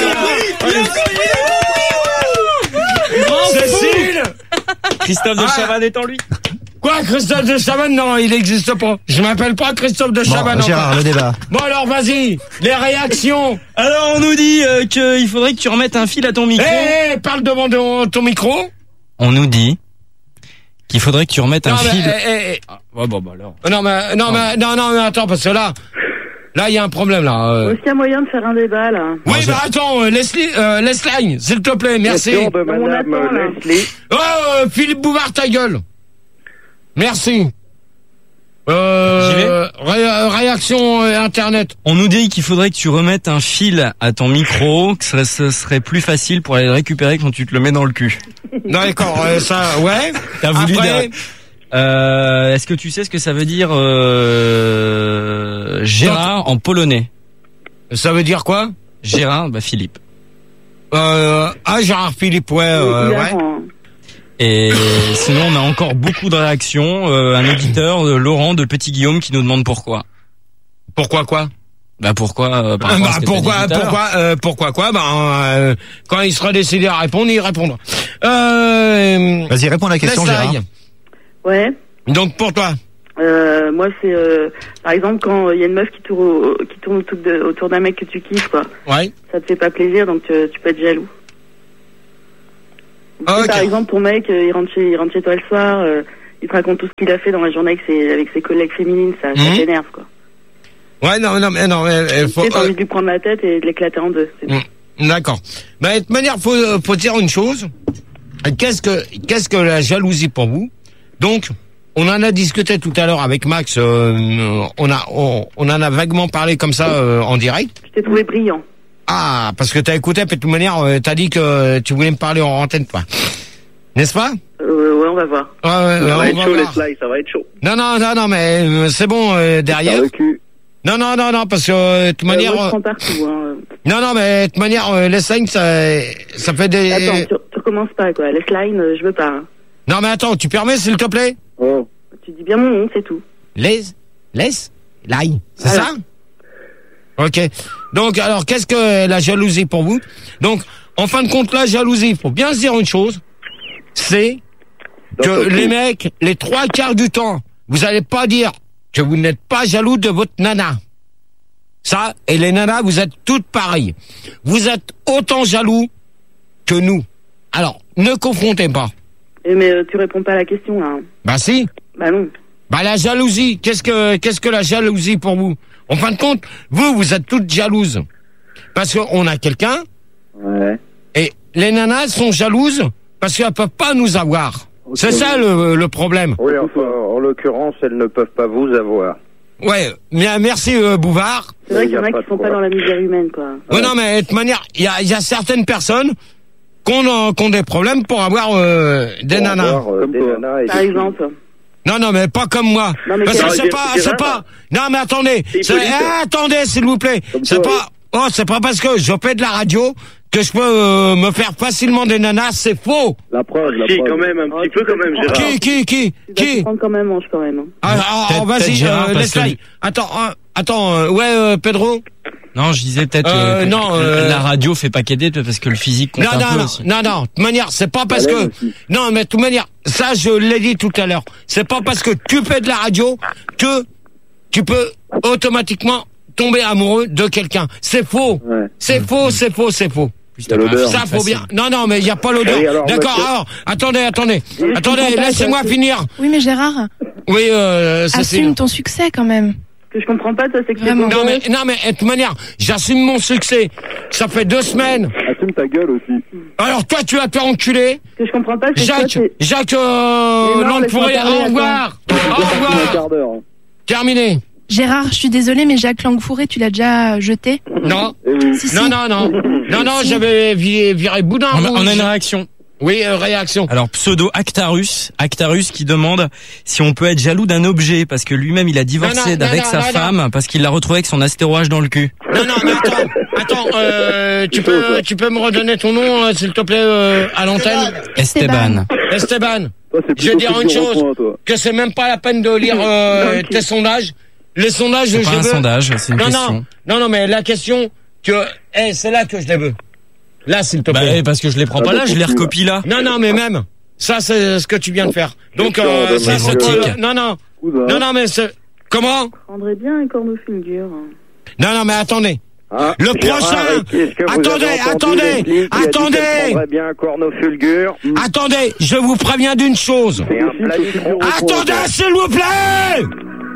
Cécile! Christophe de Ah. Chavannes est en lui. Quoi, Christophe de Chavannes? Non, il n'existe pas. Je m'appelle pas Christophe de Chavannes. Bon, Gérard, encore. le débat. Bon, alors, vas-y. Les réactions. Alors, on nous dit euh, qu'il faudrait que tu remettes un fil à ton Eh, micro. hey, parle devant ton, ton micro. On nous dit qu'il faudrait que tu remettes un Non, mais, fil. eh, eh, eh. Ah, ouais, bon, bah alors. Non, mais, non, mais, non, non, mais attends, parce que là, là, il y a un problème, là. euh. Est-ce qu'il y a moyen de faire un débat, là? Oui, bah attends, euh, Leslie, euh, Leslie, s'il te plaît, merci. Question de On madame attend, là. Leslie. Oh, euh, Philippe Bouvard, ta gueule. Merci. Euh, J'y vais ré- euh, réaction euh, internet. On nous dit qu'il faudrait que tu remettes un fil à ton micro, que ce serait, ce serait plus facile pour aller le récupérer quand tu te le mets dans le cul. D'accord, euh, ça, ouais. T'as voulu Après, dire- Euh, est-ce que tu sais ce que ça veut dire euh, Gérard en polonais? ça veut dire quoi? Gérard, bah Philippe. Euh, ah, Gérard Philippe, ouais, euh, ouais. Hilarant. Et sinon, on a encore beaucoup de réactions. Euh, un auditeur, euh, Laurent de Petit Guillaume, qui nous demande pourquoi. Pourquoi quoi? Bah pourquoi euh, par euh, rapport à bah, ce que pourquoi t'as dit tout à l'heure. pourquoi euh, pourquoi quoi bah euh, quand il sera décidé à répondre, il répondra. Euh, Vas-y, réponds à la question, Leslie. Gérard. Ouais. Donc pour toi. Euh, moi, c'est euh, par exemple quand il y a une meuf qui tourne, au- qui tourne autour, de, autour d'un mec que tu kiffes, quoi. Ouais. Ça te fait pas plaisir, donc euh, tu peux être jaloux. Ah, Si, ok. par exemple, ton mec, euh, il rentre chez, il rentre chez toi le soir, euh, il te raconte tout ce qu'il a fait dans la journée avec ses, avec ses collègues féminines, ça, ça Mhm. t'énerve, quoi. Ouais, non, non, mais non, mais, euh, Tu faut, sais, t'as euh, envie de lui prendre la tête et de l'éclater en deux. c'est tout. mm, d'accord. Bah, de toute manière, faut, euh, faut dire une chose. Qu'est-ce que, qu'est-ce que la jalousie pour vous? Donc, on en a discuté tout à l'heure avec Max, euh, on a, on, on en a vaguement parlé comme ça, euh, en direct. Je t'ai trouvé brillant. Ah, parce que t'as écouté, puis de toute manière, euh, t'as dit que tu voulais me parler en antenne, toi. N'est-ce pas? Euh, ouais, on va voir. Ouais, ouais, Ça ouais, va on être va chaud, les voir. slides, ça va être chaud. Non, non, non, non, mais euh, c'est bon, euh, derrière. Non, non, non, non, parce que, euh, de toute manière... Euh, moi, je euh, prends partout, hein. non, non, mais de toute manière, euh, les signes, ça, ça fait des... Attends, tu, tu recommences pas, quoi. Les slides, euh, je veux pas. hein. Non, mais attends, tu permets, s'il te plaît? Oh. Tu dis bien mon nom, c'est tout. Les... Laisse... L'ail. C'est Voilà. ça? Ok. Donc, alors, qu'est-ce que la jalousie pour vous? Donc, en fin de compte, la jalousie, faut bien se dire une chose, c'est que les mecs, les trois quarts du temps, vous allez pas dire que vous n'êtes pas jaloux de votre nana. Ça, et les nanas, vous êtes toutes pareilles. Vous êtes autant jaloux que nous. Alors, ne confrontez pas. Eh, mais euh, tu réponds pas à la question, là. hein. Bah si. Bah non. Bah la jalousie, qu'est-ce que qu'est-ce que la jalousie pour vous? En fin de compte, vous, vous êtes toutes jalouses. Parce qu'on a quelqu'un, Ouais. et les nanas sont jalouses parce qu'elles peuvent pas nous avoir. C'est ça le, le problème. Oui, enfin, en l'occurrence, elles ne peuvent pas vous avoir. Ouais, mais merci euh, Bouvard. C'est vrai qu'il y en a qui sont pas dans la misère humaine, quoi. Ouais, non, mais de toute manière, il y a, il y a certaines personnes qui ont, qui ont des problèmes pour avoir euh, des Pour nanas. avoir, euh, des nanas et Par des exemple. Non, non, mais pas comme moi. Non, mais Parce que c'est- c'est pas, c'est pas. Non, mais attendez. C'est C'est- poli, ça. eh, attendez, s'il vous plaît. Comme C'est toi, pas. Oh, c'est pas parce que je fais de la radio que je peux euh, me faire facilement des nanas. C'est faux. La preuve, la Si, preuve. quand même, un petit peu quand même, Gérard. Qui, qui, qui, Tu dois qui prendre quand même manche, quand même. hein. Ah, ah, Peut-être- oh, vas-y, peut-être Gérard, euh, parce laisse-la. que- Attends, euh, attends, euh, ouais, euh, Pedro. Non, je disais peut-être Euh, euh, que non, euh, la radio fait pas qu'aider parce que le physique compte Non, un non, peu non, aussi. non, non, de toute manière, c'est pas parce Haleine que, aussi. non, mais de toute manière, ça, je l'ai dit tout à l'heure, c'est pas parce que tu fais de la radio que tu peux automatiquement tomber amoureux de quelqu'un. C'est faux. Ouais. C'est faux, c'est faux, c'est faux. Plus, Il y a t'as pas l'odeur. un Ça, physique faut facile. bien. Non, non, mais il n'y a pas l'odeur. Oui, alors, D'accord, monsieur- alors, attendez, attendez. je Attendez, comprends pas, laissez-moi ça, finir. Oui, mais Gérard, Oui, euh, Cécile. assume ton succès quand même. Ce que je comprends pas, toi, c'est que t'es Vraiment. beau Non, mais, gosse. non, mais, de toute manière, j'assume mon succès. Ça fait deux semaines. Assume ta gueule aussi. Alors, toi, tu vas te faire enculer. Ce que je comprends pas, c'est que toi, Jacques, t'es... Jacques, Mais euh, non, Landefouré, laisse-moi parler, au revoir. Au Un revoir. quart d'heure. hein. Terminé. Gérard, je suis désolée, mais Jacques Languefouré, tu l'as déjà jeté? Non. Eh oui. Si, si. Non, non, non. Non, non, j'avais viré, viré Boudin. On a, on a rouge. une réaction. Oui, euh, réaction. Alors pseudo Actarus, Actarus qui demande si on peut être jaloux d'un objet parce que lui-même il a divorcé Non, non, avec non, sa non, femme parce qu'il l'a retrouvé avec son astéroïde dans le cul. Non, non, mais attends, attends, euh, tu peux, tu peux me redonner ton nom, euh, s'il te plaît, euh, à l'antenne? Esteban. Esteban. Toi, c'est Je vais plutôt dire une Figaro chose, Point, toi. que c'est même pas la peine de lire euh, Ok. tes sondages. Les sondages, C'est je pas un veux. sondage, c'est une non, question. non, non, non, mais la question, que, eh, c'est là que je les veux. Là, s'il te Bah, plaît. eh, parce que je les prends pas là, je les recopie là. Non, non, mais même. Ça, c'est ce que tu viens de faire. Donc, Question euh, de ça, c'est érotique. quoi, le- Non, non. Cousin. Non, non, mais c'est... Comment? prendrais bien un corneau fulgure. Non, non, mais attendez. Ah, Le Gérard, prochain. est-ce que vous Attendez, avez entendu attendez, Leslie qui a dit qu'elle attendez. prendrait bien un corneau fulgure. Attendez, je vous préviens d'une chose. C'est un platitron. Attendez, s'il vous plaît.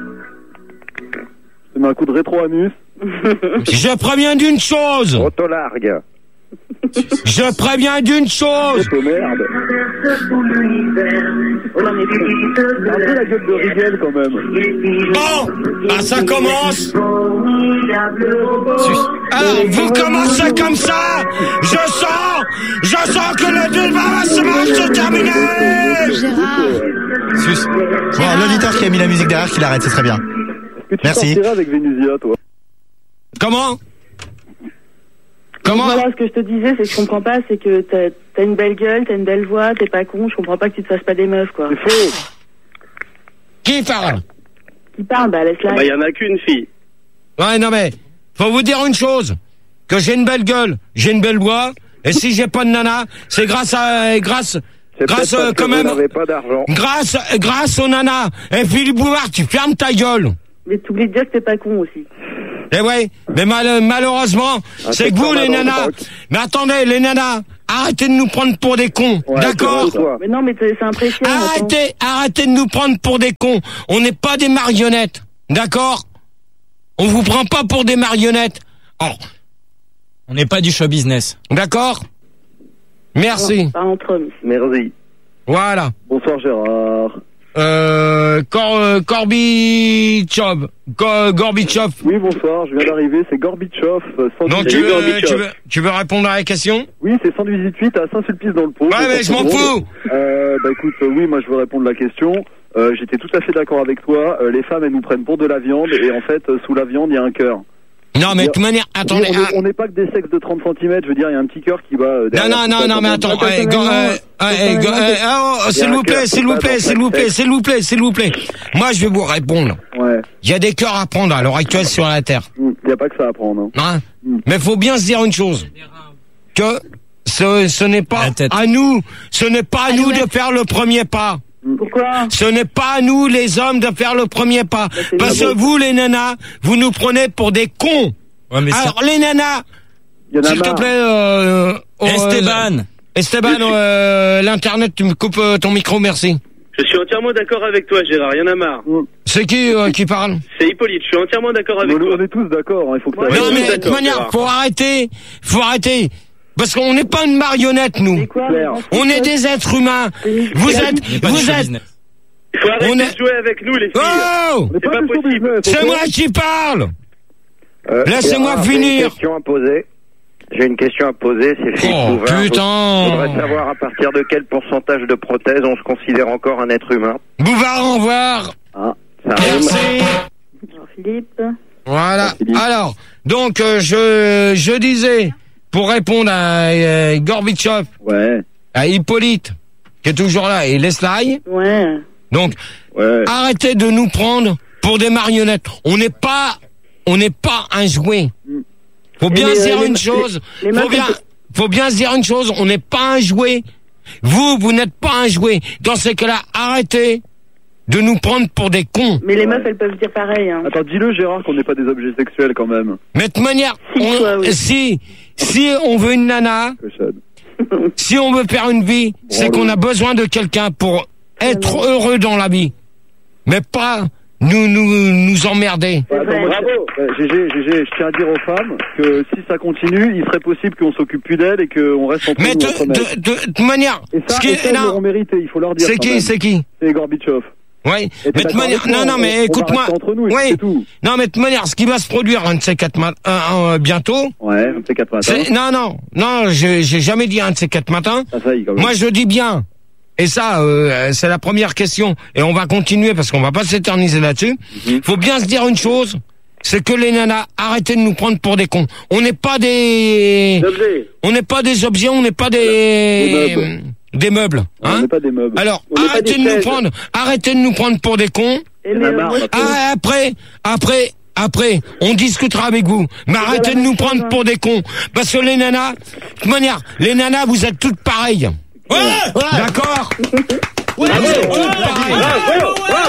Tu mets un coup de rétro-anus. Je préviens d'une chose. Autolargue. Je préviens d'une chose. Oh merde. Oh non, mais Un peu la gueule de Rigel quand même. Bon, bah ça commence. Alors, vous commencez comme ça. Je sens, je sens que le débat va se va se terminer. Gérard, Sus. Bon, l'auditeur qui a mis la musique derrière, qu'il arrête, c'est très bien. Est-ce que tu Merci. sortiras avec Vénusia, toi? Comment? Comment? Voilà, ce que je te disais, c'est que je comprends pas, c'est que t'as, t'as une belle gueule, t'as une belle voix, t'es pas con, je comprends pas que tu te fasses pas des meufs, quoi. C'est faux. Qui parle? Qui parle, bah laisse-la. Bah, il y en a qu'une fille. Ouais, non mais, faut vous dire une chose, que j'ai une belle gueule, j'ai une belle voix, et si j'ai pas de nana, c'est grâce à, grâce, grâce euh, quand même, pas d'argent. grâce, grâce aux nanas. Et Philippe Bouvard, tu fermes ta gueule. Mais t'oublies de dire que t'es pas con aussi. Eh ouais, mais mal, malheureusement, Ah, c'est que vous les nanas, mais attendez, les nanas, arrêtez de nous prendre pour des cons, Ouais, d'accord? Mais non, mais c'est c'est impressionnant. Arrêtez, arrêtez de nous prendre pour des cons. On n'est pas des marionnettes, d'accord? On vous prend pas pour des marionnettes. Oh. On n'est pas du show business. D'accord? Merci. Pas entre hommes. Merci. Voilà. Bonsoir Gérard. Euh, Cor, euh, Gorbichov. Go- Gorbichov. Oui, bonsoir, je viens d'arriver, c'est Gorbichov. Donc tu veux, tu, veux, tu veux répondre à la question? Oui, c'est cent dix-huit à Saint-Sulpice dans le Pau. Ouais, mais je m'en fous. Euh, bah écoute, euh, oui, moi je veux répondre à la question. Euh, j'étais tout à fait d'accord avec toi. Euh, les femmes, elles nous prennent pour de la viande et en fait, euh, sous la viande, il y a un cœur. Non, mais de toute manière, attendez. Oui, on n'est pas que des sexes de trente centimètres, je veux dire, il y a un petit cœur qui va... Euh, Non, non, non, non, mais attends, euh, go- euh, euh, go- euh, oh, s'il vous plaît, s'il vous plaît, s'il vous plaît, s'il vous plaît, s'il vous plaît. Moi, je vais vous répondre. Ouais. Il y a des cœurs à prendre à l'heure actuelle sur la Terre. Il n'y a pas que ça à prendre. Hein. Hein? Mais faut bien se dire une chose. Que ce, ce n'est pas à nous, ce n'est pas à nous de faire le premier pas. Pourquoi? Ce n'est pas à nous, les hommes, de faire le premier pas. Parce que vous, les nanas, vous nous prenez pour des cons. Ouais, mais Alors, les nanas, s'il te plaît, euh, euh, Esteban. Esteban, euh, l'internet, tu me coupes euh, ton micro, merci. Je suis entièrement d'accord avec toi, Gérard, y en a marre. C'est qui euh, qui parle? C'est Hippolyte, je suis entièrement d'accord avec on, toi. On est tous d'accord, il faut que ça... Non, mais de toute manière, faut arrêter, faut arrêter. Parce qu'on n'est pas une marionnette, nous. On est des êtres humains. Vous êtes, vous êtes... Il faut arrêter On est- de jouer avec nous, les filles. Oh! C'est pas possible. C'est moi qui parle! Euh, Laissez-moi Gérard, j'ai finir. une question à poser. J'ai une question à poser, c'est Philippe Oh, Bouvard. putain. Je voudrais savoir à partir de quel pourcentage de prothèses on se considère encore un être humain. Bouvard, au revoir. Ah, ça Merci. Philippe. Voilà. Alors, donc, euh, je, je disais, pour répondre à euh, Gorbichov, ouais. à Hippolyte, qui est toujours là, et Leslay. Ouais. Donc, ouais. arrêtez de nous prendre pour des marionnettes. On n'est pas, on n'est pas un jouet. Faut bien Et se les, dire euh, une les, chose. les, les faut bien, faut bien se dire une chose. On n'est pas un jouet. Vous, vous n'êtes pas un jouet. Dans ces cas-là, arrêtez de nous prendre pour des cons. Mais les meufs, elles peuvent dire pareil. Hein. Attends, dis-le Gérard qu'on n'est pas des objets sexuels quand même. Mais de toute manière, Si, on- toi, oui. si, si on veut une nana, si on veut faire une vie, c'est qu'on a besoin de quelqu'un pour être heureux dans la vie. Mais pas nous, nous, nous emmerder. Attends, moi, je- euh, Gégé, Gégé, je tiens à dire aux femmes que si ça continue, il serait possible qu'on s'occupe plus d'elles et qu'on reste entre Mais nous, de, entre mecs. de, de, de toute manière, Et ça, ce qui et est, ça, ils non, l'auront mérité, il faut leur dire. c'est quand qui, même. c'est qui? C'est Gorbichov. Oui, Et t'es mais de toute d'accord manière, avec moi, non, non, on- mais on va écoute-moi. rester entre nous, et Oui, c'est tout. non, mais de toute manière, ce qui va se produire un de ces quatre mat- un, un, euh, bientôt. Ouais, un de ces quatre matins. c'est- Non, non, non, j'ai j'ai jamais dit un de ces quatre matins. Ah, ça y est, quand même. Moi, je dis bien. Et ça, euh, c'est la première question. Et on va continuer parce qu'on va pas s'éterniser là-dessus. Mhm. Faut bien se dire une chose. C'est que les nanas, arrêtez de nous prendre pour des cons. On n'est pas des... On n'est pas des objets, on n'est pas des... Des meubles. Des meubles, hein. On n'est pas des meubles. Alors, On n'est pas arrêtez des de nous chaises. prendre, arrêtez de nous prendre pour des cons. Et mais, euh, moi, Ah, après, après, après, on discutera avec vous. Mais arrêtez de nous prendre pour des cons. Parce que les nanas, de toute manière, les nanas, vous êtes toutes pareilles. Ouais, d'accord. Vous êtes toutes pareilles.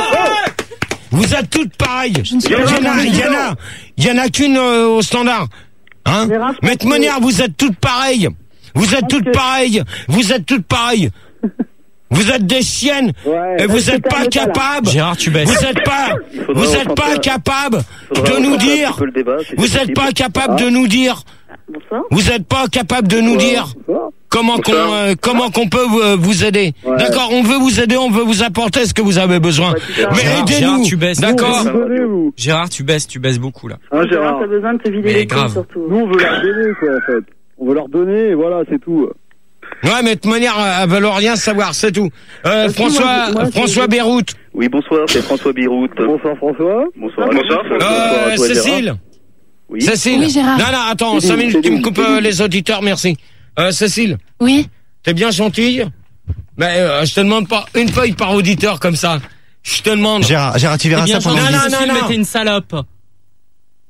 Vous êtes toutes pareilles. Il y en a, il y en a, il y en a qu'une euh, au standard. Hein? Mais de toute manière, vous êtes toutes pareilles. Vous êtes toutes pareilles. Vous êtes toutes pareilles. Vous êtes des chiennes et vous n'êtes pas capables. Gérard, tu baisses. Vous n'êtes pas, vous êtes pas capable de nous dire. Vous n'êtes pas capable de nous dire. Vous n'êtes pas capable de nous dire comment qu'on, euh, comment qu'on peut euh, vous aider. D'accord, on veut vous aider, on veut vous apporter ce que vous avez besoin. Mais Gérard, Gérard, aidez-nous. tu baisses. D'accord. Gérard, tu baisses, tu baisses beaucoup là. Hein, Gérard, Gérard t'as besoin de te vider Mais les grave. couilles surtout. Nous, on veut leur donner, quoi, en fait. On veut leur donner, et voilà, c'est tout. Ouais, mais de toute manière, elles veulent rien savoir, c'est tout. Euh, François, moi, je- François Beyrouth. Oui, bonsoir, c'est François Birout. Bonsoir, François. Bonsoir. Bonsoir, Euh, Cécile. Oui. Cécile. Oui, Gérard. Non, non, attends, Céline, cinq minutes, tu me Céline, coupes Céline. euh, les auditeurs, merci. Euh, Cécile, Oui. t'es bien gentille. Mais euh, je te demande pas une feuille par auditeur comme ça. Je te demande. Gérard, Gérard, tu verras ça pendant Non, le non, disque. non, non. mais t'es une salope. Ah,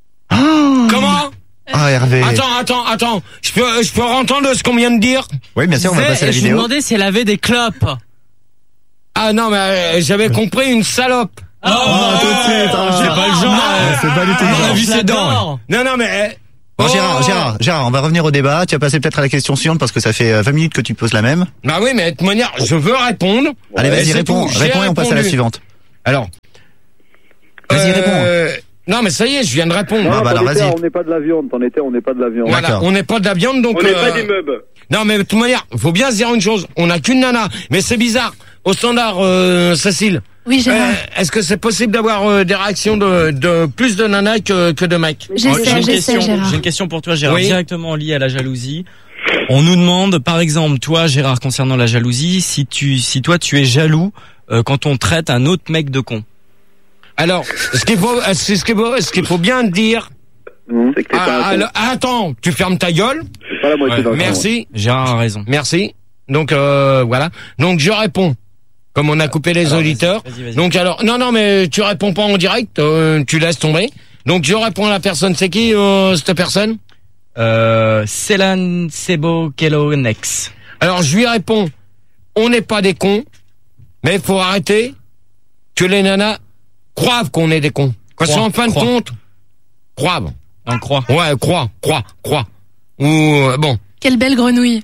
Oh Comment? Ah, Hervé. Attends, attends, attends. Je peux, je peux entendre ce qu'on vient de dire? Oui, bien sûr, on va passer la vidéo. Je lui demandais si elle avait des clopes. Ah non, mais euh, j'avais compris une salope. Oh, oh tout de suite. Oh, c'est pas le genre. Non, c'est pas du tout le genre. On a vu ses dents. Non, non, mais... Bon, oh. Gérard, Gérard, Gérard, on va revenir au débat. Tu vas passer peut-être à la question suivante parce que ça fait vingt minutes que tu poses la même. Bah oui, mais de toute manière, je veux répondre. Allez, vas-y, réponds, réponds et on passe à la suivante. Alors. Vas-y, euh, réponds. Non, mais ça y est, je viens de répondre. Non, ah, bah alors, vas-y. vas-y. On n'est pas de la viande, t'en étais, on n'est pas de la viande. Voilà, on n'est pas de la viande, donc... On n'est euh... pas des meubles. Non, mais de toute manière, faut bien se dire une chose. On n'a qu'une nana. Mais c'est bizarre. Au standard, euh, Cécile. Oui, Gérard. Euh, Est-ce que c'est possible d'avoir euh, des réactions de, de plus de nanas que, que de mecs? J'ai une question, j'ai une question pour toi, Gérard, oui. directement liée à la jalousie. On nous demande, par exemple, toi, Gérard, concernant la jalousie, si tu, si toi, tu es jaloux euh, quand on traite un autre mec de con. Alors, ce qu'il faut, c'est ce qu'il faut, ce qu'il faut bien dire. Mmh. C'est que t'es Ah, pas un alors, attends, tu fermes ta gueule. C'est pas la moitié d'un Merci. Gérard a raison. Merci. Donc euh, voilà. Donc je réponds. Comme on a coupé les alors, auditeurs. Vas-y, vas-y. Donc alors, non, non, mais tu réponds pas en direct. Euh, tu laisses tomber. Donc je réponds à la personne. C'est qui euh, cette personne? Euh, Célan Sebo Kelo Nex. Alors je lui réponds. On n'est pas des cons, mais il faut arrêter que les nanas croient qu'on est des cons. Quand c'est en fin de compte, croient. On croit. Ouais, croient, croient, croient. Ou euh, bon. Quelle belle grenouille.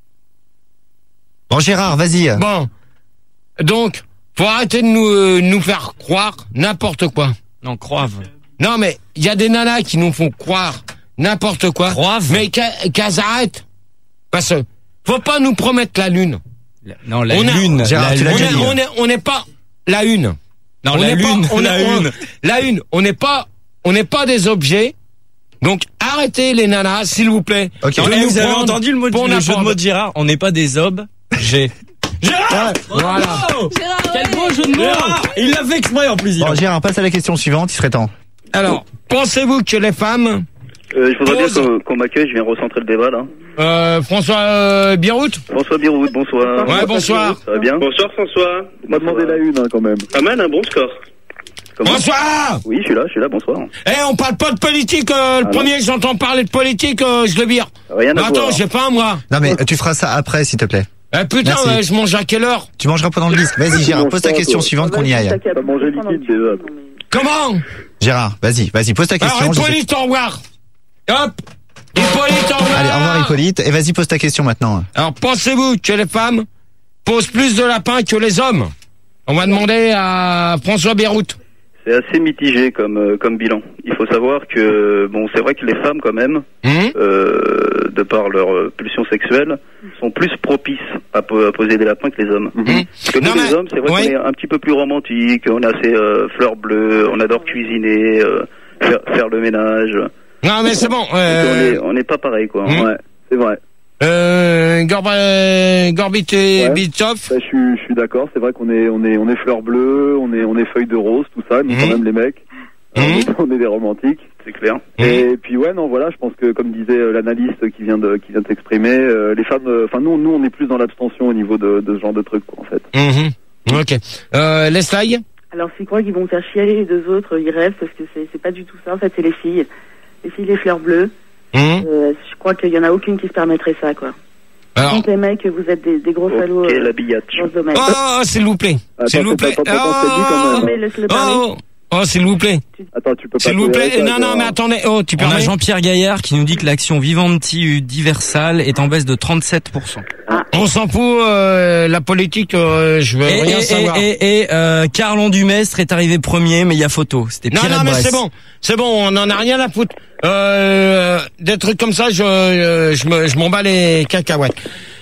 Bon, Gérard, vas-y. Bon. Donc, faut arrêter de nous, euh, nous faire croire n'importe quoi. Non, croivent. Non, mais il y a des nanas qui nous font croire n'importe quoi. Croivent. Mais qu'elles qu'elles arrêtent. Parce que, faut pas nous promettre la lune. La, non, la on a, lune. Gérard, la tu lune. On, est, on, est, on n'est pas la une. Non, on la lune. Pas, on la est, on, une. La une. On n'est pas, on n'est pas des objets. Donc, arrêtez les nanas, s'il vous plaît. Okay. Non, vous avez entendu le, mot de, le jeu de mots de Gérard? On n'est pas des objets. Gérard! Voilà. Bravo Gérard, quel beau jeu de mots! Gérard, il l'a fait exprès en plus. Bon, Gérard, passe à la question suivante, il serait temps. Alors, pensez-vous que les femmes... Euh, je voudrais Pose. bien qu'on, qu'on m'accueille, je viens recentrer le débat, là. Euh, François euh, Birout? François Birout, bonsoir. Ouais, bonsoir. Ça va bien? Bonsoir François. On m'a demandé la une, hein, quand même. Pas mal, un bon score. Comment? Bonsoir! Oui, je suis là, je suis là, bonsoir. Eh, on parle pas de politique, euh, le ah premier que j'entends parler de politique, euh, je le vire. Rien à Attends, voir. j'ai pas, moi. Non, mais tu feras ça après, s'il te plaît. Eh, putain, ouais, je mange à quelle heure? Tu mangeras pendant le disque. Vas-y, Gérard, pose ta question suivante qu'on y aille. T'as mangé liquide, déjà. Comment? Gérard, vas-y, vas-y, pose ta question. Alors, Hippolyte, au revoir. Hop! Hippolyte, au revoir. Allez, au revoir, Hippolyte. Et vas-y, pose ta question maintenant. Alors, pensez-vous que les femmes posent plus de lapins que les hommes? On va demander à François Birout. C'est assez mitigé comme euh, comme bilan. Il faut savoir que bon, c'est vrai que les femmes quand même, mmh. euh, de par leur euh, pulsion sexuelle, sont plus propices à, po- à poser des lapins que les hommes. Mmh. Parce que nous, non, les mais, hommes, c'est vrai ouais. qu'on est un petit peu plus romantiques. On a ces euh, fleurs bleues, on adore cuisiner, euh, faire, faire le ménage. Non, mais c'est bon. Euh... On est on n'est pas pareil quoi. Mmh. Ouais, c'est vrai. Euh, Gorba, Gorbit et Ouais. Bitov. Bah, je suis, je suis d'accord. C'est vrai qu'on est, on est, on est fleurs bleues, on est, on est feuilles de rose, tout ça. Mais Mmh. quand même les mecs, Mmh. on, est, on est des romantiques, c'est clair. Mmh. Et puis ouais, non, voilà, je pense que comme disait euh, l'analyste qui vient de, qui vient de s'exprimer, euh, les femmes, enfin nous, nous, on est plus dans l'abstention au niveau de, de ce genre de trucs, quoi, en fait. Mmh. Ok. Euh, Leslie. Alors s'ils croient qu'ils vont faire chialer les deux autres, ils rêvent parce que c'est, c'est pas du tout ça. En fait, c'est les filles, les filles, les fleurs bleues. Mmh. Euh, je crois qu'il y en a aucune qui se permettrait ça, quoi. Alors. Donc les mecs, vous êtes des, des gros salauds Ok, euh, l'habillage. dans ce domaine. Oh, oh, s'il vous plaît. Attends, S'il vous plaît. attends, attends, attends, c'est dit quand même. Non, mais laisse-le parler. Oh, oh, s'il vous plaît. Attends, tu peux pas. S'il vous tolérer plaît. ça, Non, toi, non, mais hein. attendez. Oh, tu On a permets? Jean-Pierre Gaillard qui nous dit que l'action Vivendi Diversal est en baisse de trente-sept pour cent. On s'en fout, euh, la politique, euh, je veux Et, rien et, savoir. et, et, et euh, Carlon Dumestre est arrivé premier, mais il y a photo. C'était Non, Pierre non, mais Bresse. c'est bon. C'est bon, on en a rien à foutre. Euh, des trucs comme ça, je, euh, je me, je m'en bats les cacahuètes.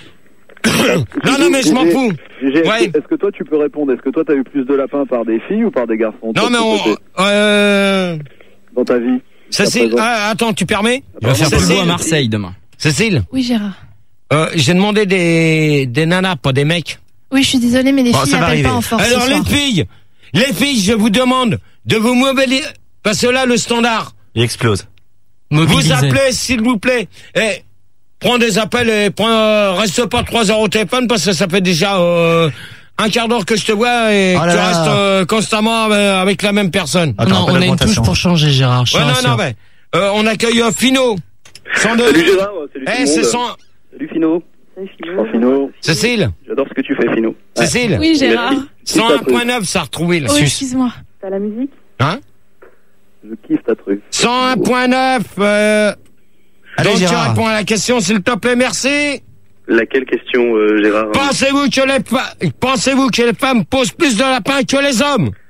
Non, non, mais je m'en Gégé, fous. Gégé, est-ce Ouais. que- est-ce que toi tu peux répondre? Est-ce que toi t'as eu plus de lapins par des filles ou par des garçons? Non, toi, mais de ton on, côté, euh, dans ta vie. Cécile, À présent. ah, attends, tu permets? Il va faire Cécile, Polvo à Marseille demain. Cécile, Oui, Gérard. euh, j'ai demandé des, des nanas, pas des mecs. Oui, je suis désolée, mais les Bon, filles ça va n'appellent pas arriver. en force Alors ce les soir. filles, les filles, je vous demande de vous mobiliser, parce que là, le standard, Il explose. vous Mobilisé. appelez, s'il vous plaît, et prends des appels et prends, euh, reste pas trois heures au téléphone, parce que ça fait déjà, euh, un quart d'heure que je te vois et Oh que là tu là. restes euh, constamment euh, avec la même personne. Attends, non, pas on a une d'augmentation. touche pour changer, Gérard. je Ouais, te non, rassure. non, mais, euh, on accueille euh, Fino. cent deux. Salut Gérard, salut Eh, tout le c'est monde. cent... Salut Fino. Salut Oh, Fino. Cécile. J'adore ce que tu fais, Fino. Cécile. Oui, Gérard. cent un virgule neuf, ça a retrouvé le Oh, sus. excuse-moi. T'as la musique? Hein? Je kiffe ta truc. cent un virgule neuf, euh... Allez, donc tu Gérard. réponds à la question, s'il te plaît, merci. Laquelle question, euh, Gérard? Pensez-vous que les fa- pensez-vous que les femmes posent plus de lapins que les hommes?